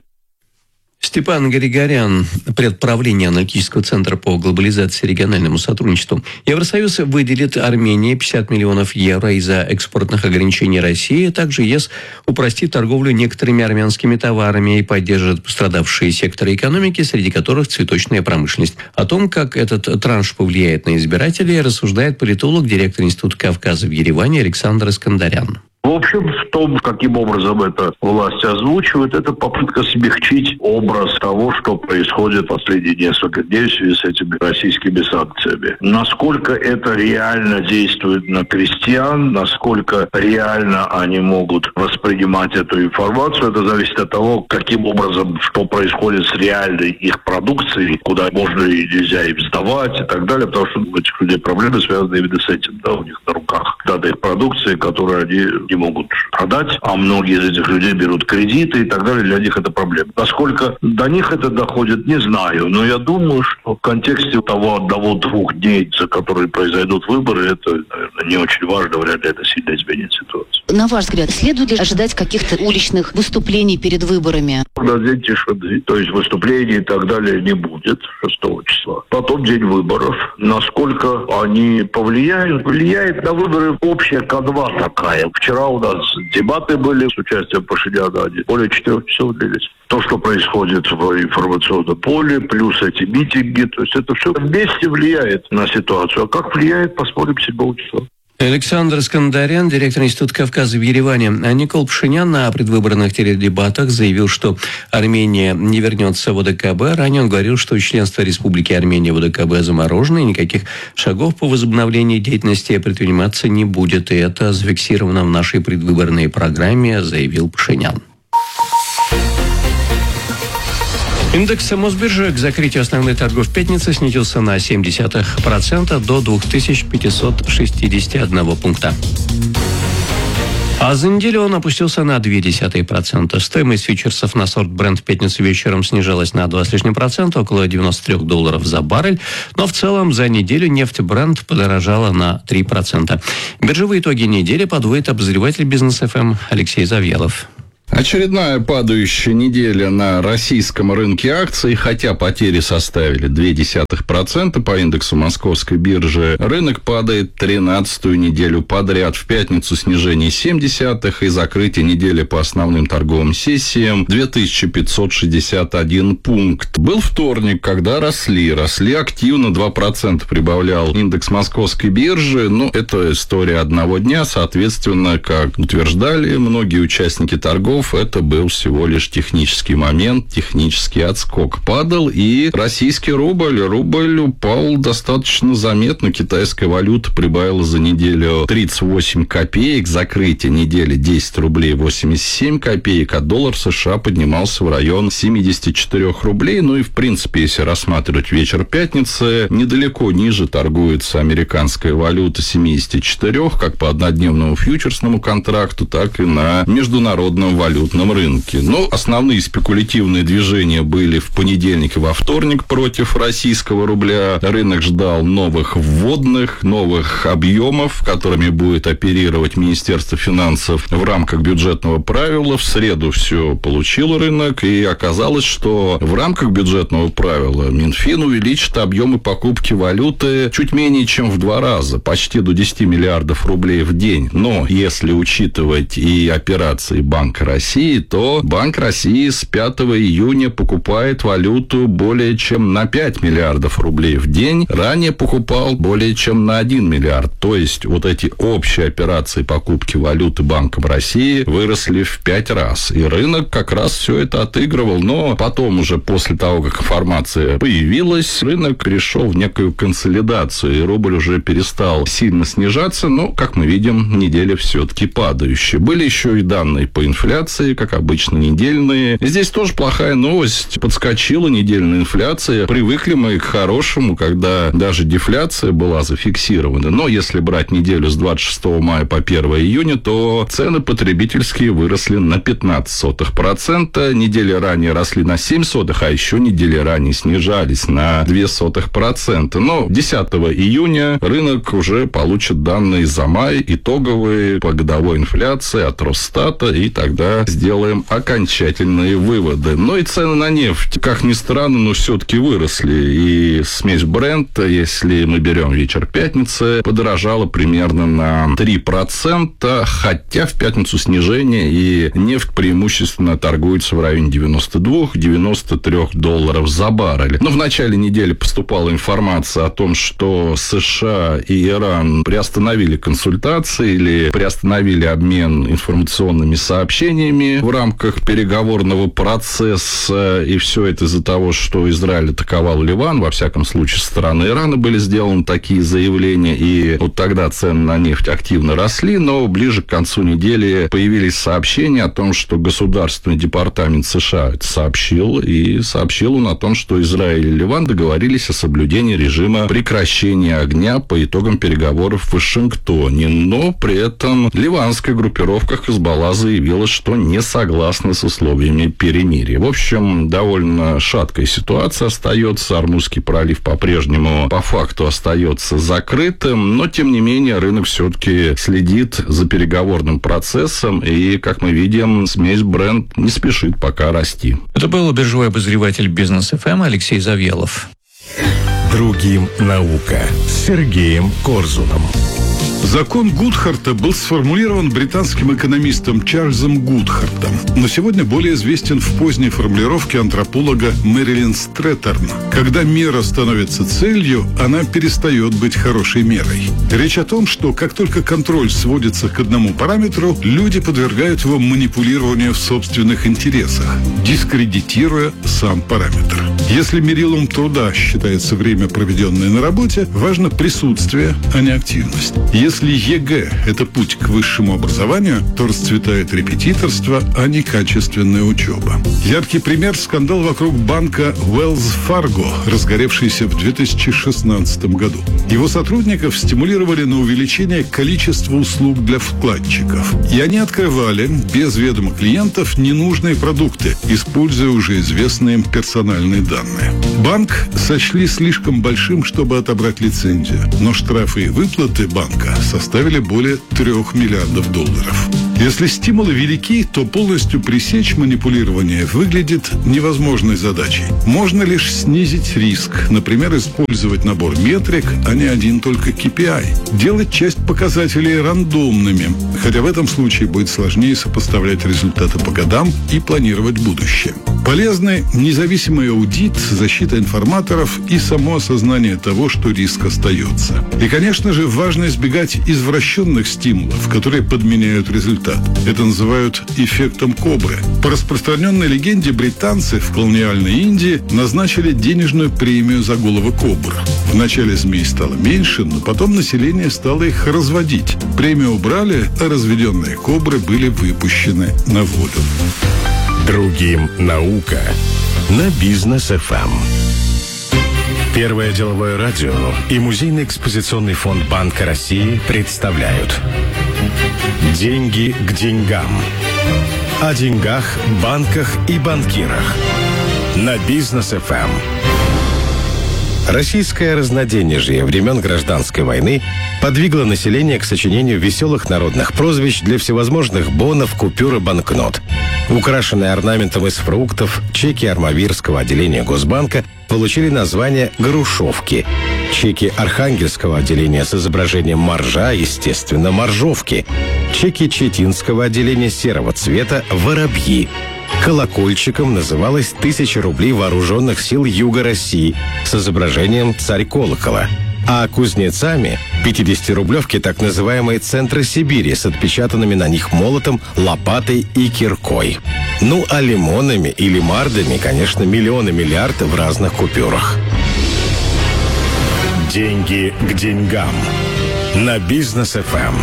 Степан Григорян, предправление аналитического центра по глобализации и региональному сотрудничеству. Евросоюз выделит Армении пятьдесят миллионов евро из-за экспортных ограничений России. Также ЕС упростит торговлю некоторыми армянскими товарами и поддержит пострадавшие секторы экономики, среди которых цветочная промышленность. О том, как этот транш повлияет на избирателей, рассуждает политолог, директор Института Кавказа в Ереване Александр Искандарян. В общем, в том, каким образом это власть озвучивает, это попытка смягчить образ того, что происходит последние несколько дней в связи с этими российскими санкциями. Насколько это реально действует на крестьян, насколько реально они могут воспринимать эту информацию, это зависит от того, каким образом, что происходит с реальной их продукцией, куда можно и нельзя им сдавать и так далее, потому что у этих людей проблемы связаны именно с этим, да, у них на руках данных продукции, которые они не не могут продать, а многие из этих людей берут кредиты и так далее. Для них это проблема. Насколько до них это доходит, не знаю. Но я думаю, что в контексте того одного-двух дней, за которые произойдут выборы, это, наверное, не очень важно. Вряд ли это сильно изменит ситуацию. На ваш взгляд, следует ли ожидать каких-то уличных выступлений перед выборами? На день тишины, то есть выступлений и так далее не будет шестого числа. Потом день выборов. Насколько они повлияют? Влияет на выборы общая канва такая. Вчера у нас дебаты были с участием Пашиняна, они более четырех часов длились. То, что происходит в информационном поле, плюс эти митинги, то есть это все вместе влияет на ситуацию. А как влияет, посмотрим седьмого числа. Александр Скандарян, директор Института Кавказа в Ереване. А Никол Пашинян на предвыборных теледебатах заявил, что Армения не вернется в ОДКБ. Ранее он говорил, что членство Республики Армения в ОДКБ заморожено, и никаких шагов по возобновлению деятельности предприниматься не будет. И это зафиксировано в нашей предвыборной программе, заявил Пашинян. Индекс Мосбиржи к закрытию основных торгов пятницы снизился на семь десятых процента до две тысячи пятьсот шестьдесят один пункта. А за неделю он опустился на ноль целых две десятых процента. Стоимость фьючерсов на сорт Brent в пятницу вечером снижалась на два с лишним процента, около девяносто три долларов за баррель. Но в целом за неделю нефть Brent подорожала на три процента. Биржевые итоги недели подводит обозреватель Бизнес эф эм Алексей Завьялов. Очередная падающая неделя на российском рынке акций, хотя потери составили ноль целых две десятых процента по индексу Московской биржи. Рынок падает тринадцатую неделю подряд. В пятницу снижение семь десятых и закрытие недели по основным торговым сессиям две тысячи пятьсот шестьдесят один пункт. Был вторник, когда росли, росли активно, два процента прибавлял индекс Московской биржи. Но это история одного дня, соответственно, как утверждали многие участники торгов, это был всего лишь технический момент, технический отскок. Падал и российский рубль. Рубль упал достаточно заметно. Китайская валюта прибавила за неделю тридцать восемь копеек. Закрытие недели десять рублей восемьдесят семь копеек. А доллар США поднимался в район семьдесят четыре рублей. Ну и, в принципе, если рассматривать вечер пятницы, недалеко ниже торгуется американская валюта семьдесят четыре, как по однодневному фьючерсному контракту, так и на международном валютном валютном рынке. Но основные спекулятивные движения были в понедельник и во вторник против российского рубля. Рынок ждал новых вводных, новых объемов, которыми будет оперировать Министерство финансов в рамках бюджетного правила. В среду все получил рынок, и оказалось, что в рамках бюджетного правила Минфин увеличит объемы покупки валюты чуть менее чем в два раза, почти до десяти миллиардов рублей в день. Но если учитывать и операции Банка России, России, то Банк России с пятого июня покупает валюту более чем на пять миллиардов рублей в день. Ранее покупал более чем на один миллиард. То есть вот эти общие операции покупки валюты Банком России выросли в пять раз. И рынок как раз все это отыгрывал. Но потом уже после того, как информация появилась, рынок перешел в некую консолидацию. И рубль уже перестал сильно снижаться. Но, как мы видим, неделя все-таки падающая. Были еще и данные по инфляции, как обычно, недельные. Здесь тоже плохая новость. Подскочила недельная инфляция. Привыкли мы к хорошему, когда даже дефляция была зафиксирована. Но если брать неделю с двадцать шестого мая по первого июня, то цены потребительские выросли на пятнадцать сотых процента. Недели ранее росли на семь сотых, а еще недели ранее снижались на две сотых процента. Но десятого июня рынок уже получит данные за май, итоговые по годовой инфляции от Росстата, и тогда сделаем окончательные выводы. Но и цены на нефть, как ни странно, но все-таки выросли. И смесь Brent, если мы берем вечер пятницы, подорожала примерно на три процента, хотя в пятницу снижение, и нефть преимущественно торгуется в районе девяносто два - девяносто три долларов за баррель. Но в начале недели поступала информация о том, что США и Иран приостановили консультации или приостановили обмен информационными сообщениями ранениями в рамках переговорного процесса, и все это из-за того, что Израиль атаковал Ливан. Во всяком случае, со стороны Ирана были сделаны такие заявления, и вот тогда цены на нефть активно росли, но ближе к концу недели появились сообщения о том, что Государственный департамент США это сообщил, и сообщил он о том, что Израиль и Ливан договорились о соблюдении режима прекращения огня по итогам переговоров в Вашингтоне, но при этом ливанская группировка Хизбалла заявила, что не согласна с условиями перемирия. В общем, довольно шаткая ситуация остается. Ормузский пролив по-прежнему по факту остается закрытым, но, тем не менее, рынок все-таки следит за переговорным процессом, и, как мы видим, смесь Brent не спешит пока расти. Это был биржевой обозреватель Бизнес эф эм Алексей Завьялов. Другим наука с Сергеем Корзуном. Закон Гудхарта был сформулирован британским экономистом Чарльзом Гудхартом, но сегодня более известен в поздней формулировке антрополога Мэрилин Стрэтерн. Когда мера становится целью, она перестает быть хорошей мерой. Речь о том, что как только контроль сводится к одному параметру, люди подвергают его манипулированию в собственных интересах, дискредитируя сам параметр. Если мерилом труда считается время, проведенное на работе, важно присутствие, а не активность. Если ЕГЭ – это путь к высшему образованию, то расцветает репетиторство, а не качественная учеба. Яркий пример – скандал вокруг банка Wells Fargo, разгоревшийся в две тысячи шестнадцатом году. Его сотрудников стимулировали на увеличение количества услуг для вкладчиков. И они открывали, без ведома клиентов, ненужные продукты, используя уже известные им персональные данные. Банк сочли слишком большим, чтобы отобрать лицензию, но штрафы и выплаты банка составили более трех миллиардов долларов. Если стимулы велики, то полностью пресечь манипулирование выглядит невозможной задачей. Можно лишь снизить риск, например, использовать набор метрик, а не один только кей пи ай. Делать часть показателей рандомными, хотя в этом случае будет сложнее сопоставлять результаты по годам и планировать будущее. Полезны независимый аудит, защита информаторов и само осознание того, что риск остается. И, конечно же, важно избегать извращенных стимулов, которые подменяют результат. Это называют эффектом кобры. По распространенной легенде, британцы в колониальной Индии назначили денежную премию за головы кобр. Вначале змей стало меньше, но потом население стало их разводить. Премию убрали, а разведенные кобры были выпущены на волю. Другим наука на Бизнес эф эм. Первое деловое радио и Музейный экспозиционный фонд Банка России представляют «Деньги к деньгам». О деньгах, банках и банкирах на Бизнес эф эм. Российское разноденежье времен Гражданской войны подвигло население к сочинению веселых народных прозвищ для всевозможных бонов, купюр и банкнот. Украшенные орнаментом из фруктов, чеки Армавирского отделения Госбанка получили название «Грушовки». Чеки Архангельского отделения с изображением моржа, естественно, «Моржовки». Чеки Читинского отделения серого цвета «Воробьи». Колокольчиком называлась тысяча рублей вооруженных сил Юга России с изображением «Царь колокола». А кузнецами – пятидесятирублевки так называемые «Центры Сибири» с отпечатанными на них молотом, лопатой и киркой. Ну, а лимонами или мардами, конечно, миллионы миллиард в разных купюрах. Деньги к деньгам на Бизнес эф эм.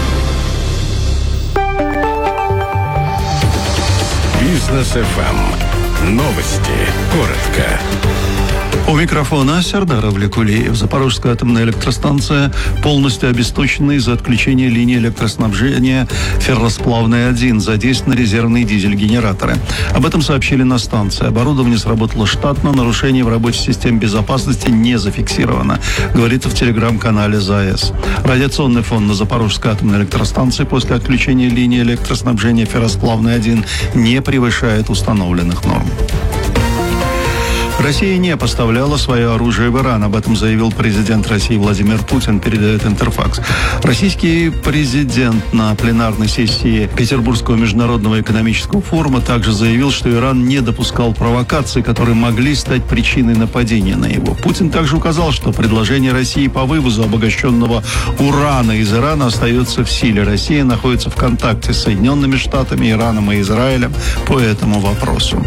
Бизнес эф эм. Новости. Коротко. У микрофона Сердар Авлекулиев. Запорожская атомная электростанция полностью обесточена из-за отключения линии электроснабжения ферросплавной один. Задействованы резервные дизель-генераторы. Об этом сообщили на станции. Оборудование сработало штатно, нарушений в работе систем безопасности не зафиксировано, говорится в телеграм-канале ЗАЭС. Радиационный фон на Запорожской атомной электростанции после отключения линии электроснабжения ферросплавной один не превышает установленных норм. Россия не поставляла свое оружие в Иран. Об этом заявил президент России Владимир Путин, передает Интерфакс. Российский президент на пленарной сессии Петербургского международного экономического форума также заявил, что Иран не допускал провокаций, которые могли стать причиной нападения на него. Путин также указал, что предложение России по вывозу обогащенного урана из Ирана остается в силе. Россия находится в контакте с Соединенными Штатами, Ираном и Израилем по этому вопросу.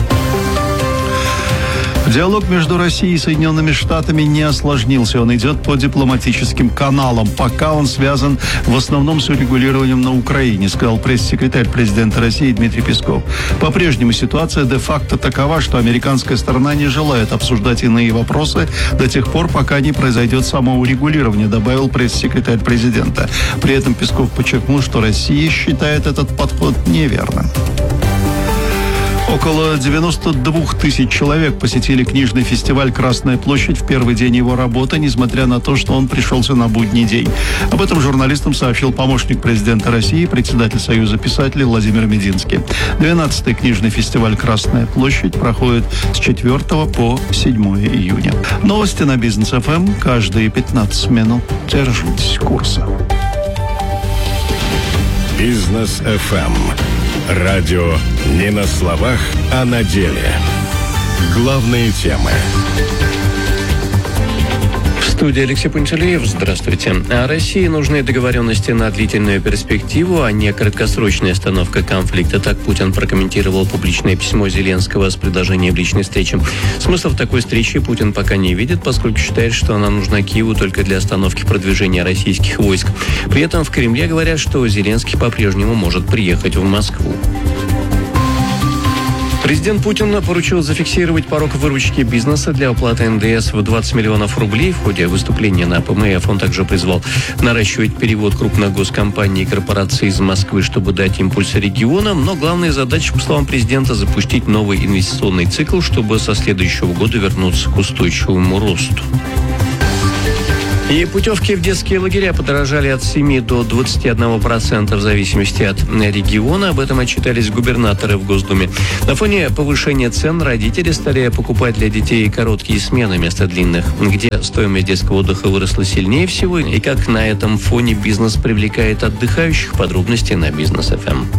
Диалог между Россией и Соединенными Штатами не осложнился. Он идет по дипломатическим каналам. Пока он связан в основном с урегулированием на Украине, сказал пресс-секретарь президента России Дмитрий Песков. По-прежнему ситуация де-факто такова, что американская сторона не желает обсуждать иные вопросы до тех пор, пока не произойдет самоурегулирование, добавил пресс-секретарь президента. При этом Песков подчеркнул, что Россия считает этот подход неверным. Около девяносто двух тысяч человек посетили книжный фестиваль «Красная площадь» в первый день его работы, несмотря на то, что он пришелся на будний день. Об этом журналистам сообщил помощник президента России, председатель Союза писателей Владимир Мединский. двенадцатый книжный фестиваль «Красная площадь» проходит с четвёртого по седьмое июня. Новости на Бизнес эф эм каждые пятнадцать минут. Держитесь курса. Бизнес эф эм. Радио не на словах, а на деле. Главные темы. В студии Алексей Пантелеев. Здравствуйте. А России нужны договоренности на длительную перспективу, а не краткосрочная остановка конфликта. Так Путин прокомментировал публичное письмо Зеленского с предложением личной встречи. Смысла в такой встрече Путин пока не видит, поскольку считает, что она нужна Киеву только для остановки продвижения российских войск. При этом в Кремле говорят, что Зеленский по-прежнему может приехать в Москву. Президент Путин поручил зафиксировать порог выручки бизнеса для уплаты эн дэ эс в двадцать миллионов рублей. В ходе выступления на пэ эм эф он также призвал наращивать перевод крупных госкомпаний и корпораций из Москвы, чтобы дать импульс регионам. Но главная задача, по словам президента, запустить новый инвестиционный цикл, чтобы со следующего года вернуться к устойчивому росту. И путевки в детские лагеря подорожали от семи до двадцати одного процента в зависимости от региона. Об этом отчитались губернаторы в Госдуме. На фоне повышения цен родители стали покупать для детей короткие смены вместо длинных. Где стоимость детского отдыха выросла сильнее всего и как на этом фоне бизнес привлекает отдыхающих, подробности на Бизнес эф эм.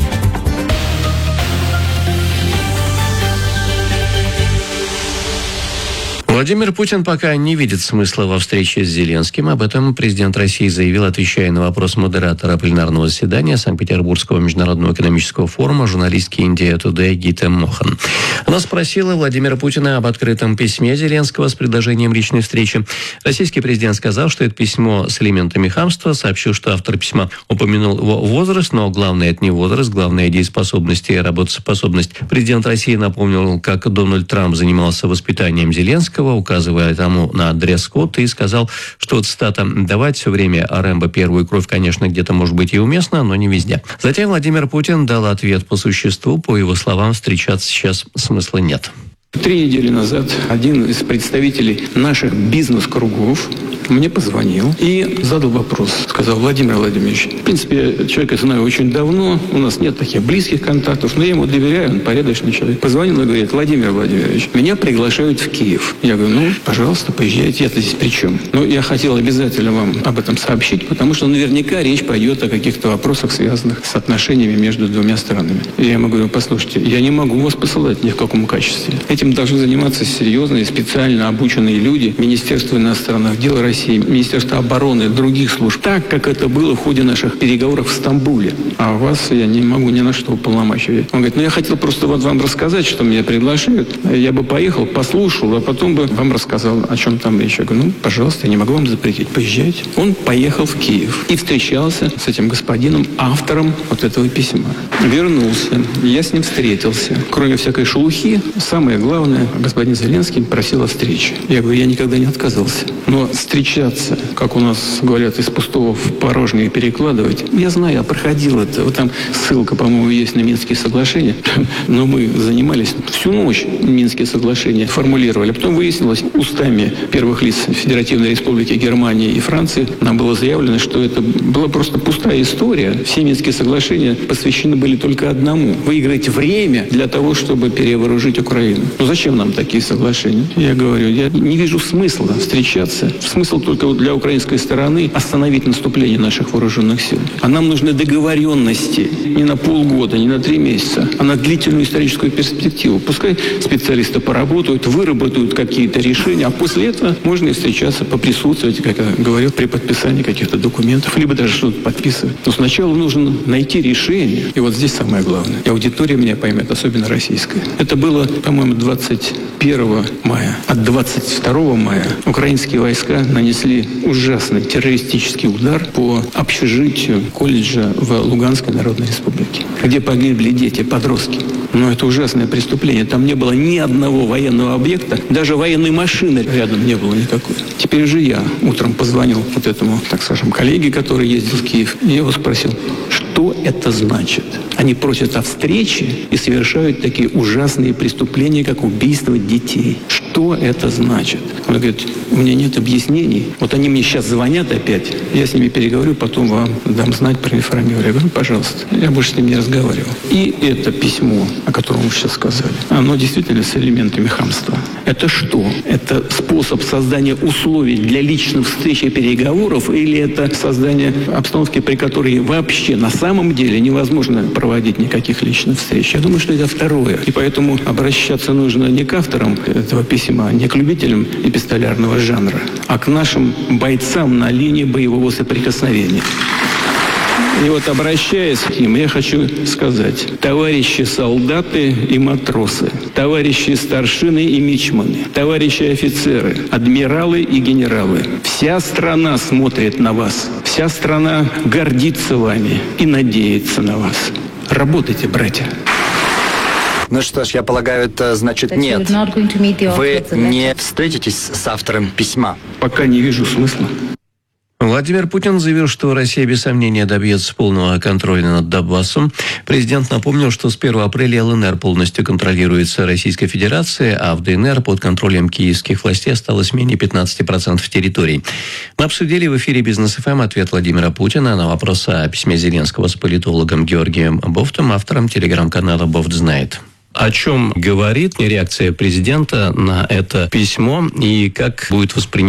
Владимир Путин пока не видит смысла во встрече с Зеленским. Об этом президент России заявил, отвечая на вопрос модератора пленарного заседания Санкт-Петербургского международного экономического форума журналистки Индия Тудэй Гита Мохан. Она спросила Владимира Путина об открытом письме Зеленского с предложением личной встречи. Российский президент сказал, что это письмо с элементами хамства, сообщил, что автор письма упомянул его возраст, но главное это не возраст, главное дееспособность и работоспособность. Президент России напомнил, как Дональд Трамп занимался воспитанием Зеленского, указывая тому на дресс-код, и сказал, что, цитата, «давать все время Рэмбо первую кровь, конечно, где-то может быть и уместно, но не везде». Затем Владимир Путин дал ответ по существу. По его словам, встречаться сейчас смысла нет. Три недели назад один из представителей наших бизнес-кругов мне позвонил и задал вопрос. Сказал: Владимир Владимирович, в принципе, человека знаю очень давно, у нас нет таких близких контактов, но я ему доверяю, он порядочный человек. Позвонил и говорит: Владимир Владимирович, меня приглашают в Киев. Я говорю: ну, пожалуйста, поезжайте, я-то здесь при чем? Но я хотел обязательно вам об этом сообщить, потому что наверняка речь пойдет о каких-то вопросах, связанных с отношениями между двумя странами. И я ему говорю: послушайте, я не могу вас посылать ни в каком качестве. Этим должны заниматься серьезные, специально обученные люди, Министерство иностранных дел России, Министерство обороны, других служб, так, как это было в ходе наших переговоров в Стамбуле. А вас я не могу ни на что уполномачивать. Он говорит: ну я хотел просто вот вам рассказать, что меня приглашают. Я бы поехал, послушал, а потом бы вам рассказал, о чем там речь. Я говорю: ну, пожалуйста, я не могу вам запретить, поезжайте. Он поехал в Киев и встречался с этим господином, автором вот этого письма. Вернулся, я с ним встретился. Кроме всякой шелухи, самое главное, господин Зеленский просил о встрече. Я говорю: я никогда не отказывался. Но встречаться встречаться, как у нас говорят, из пустого в порожнее перекладывать. Я знаю, я проходил это. Вот там ссылка, по-моему, есть на Минские соглашения. Но мы занимались всю ночь Минские соглашения формулировали. Потом выяснилось устами первых лиц Федеративной Республики Германии и Франции, нам было заявлено, что это была просто пустая история. Все Минские соглашения посвящены были только одному. Выиграть время для того, чтобы перевооружить Украину. Ну зачем нам такие соглашения? Я говорю, я не вижу смысла встречаться. Смысл только для украинской стороны остановить наступление наших вооруженных сил. А нам нужны договоренности не на полгода, не на три месяца, а на длительную историческую перспективу. Пускай специалисты поработают, выработают какие-то решения, а после этого можно и встречаться, поприсутствовать, как я говорю, при подписании каких-то документов, либо даже что-то подписывать. Но сначала нужно найти решение. И вот здесь самое главное. И аудитория меня поймет, особенно российская. Это было, по-моему, двадцать первого мая. От двадцать второго мая украинские войска нанесли ужасный террористический удар по общежитию колледжа в Луганской Народной Республике, где погибли дети, подростки. Но это ужасное преступление. Там не было ни одного военного объекта, даже военной машины рядом не было никакой. Теперь же я утром позвонил вот этому, так скажем, коллеге, который ездил в Киев, и я его спросил, что это значит? Они просят о встрече и совершают такие ужасные преступления, как убийство детей. Что это значит? Он говорит, у меня нет объяснений. Вот они мне сейчас звонят опять, я с ними переговорю, потом вам дам знать, проинформирую. Я говорю, ну, пожалуйста, я больше с ними не разговаривал. И это письмо, о котором вы сейчас сказали, оно действительно с элементами хамства. Это что? Это способ создания условий для личных встреч и переговоров, или это создание обстановки, при которой вообще на самом деле невозможно проводить никаких личных встреч? Я думаю, что это второе. И поэтому обращаться нужно не к авторам этого письма, не к любителям эпистолярного жанра, а к нашим бойцам на линии боевого соприкосновения. И вот, обращаясь к ним, я хочу сказать, товарищи солдаты и матросы, товарищи старшины и мичманы, товарищи офицеры, адмиралы и генералы, вся страна смотрит на вас, вся страна гордится вами и надеется на вас. Работайте, братья. Ну что ж, я полагаю, это значит нет. Вы не встретитесь с автором письма? Пока не вижу смысла. Владимир Путин заявил, что Россия без сомнения добьется полного контроля над Донбассом. Президент напомнил, что с первого апреля ЛНР полностью контролируется Российской Федерацией, а в ДНР под контролем киевских властей осталось менее пятнадцати процентов территорий. Мы обсудили в эфире «Бизнес-эф эм» ответ Владимира Путина на вопрос о письме Зеленского с политологом Георгием Бофтом, автором телеграм-канала «Бофт знает». О чем говорит реакция президента на это письмо и как будет воспринимать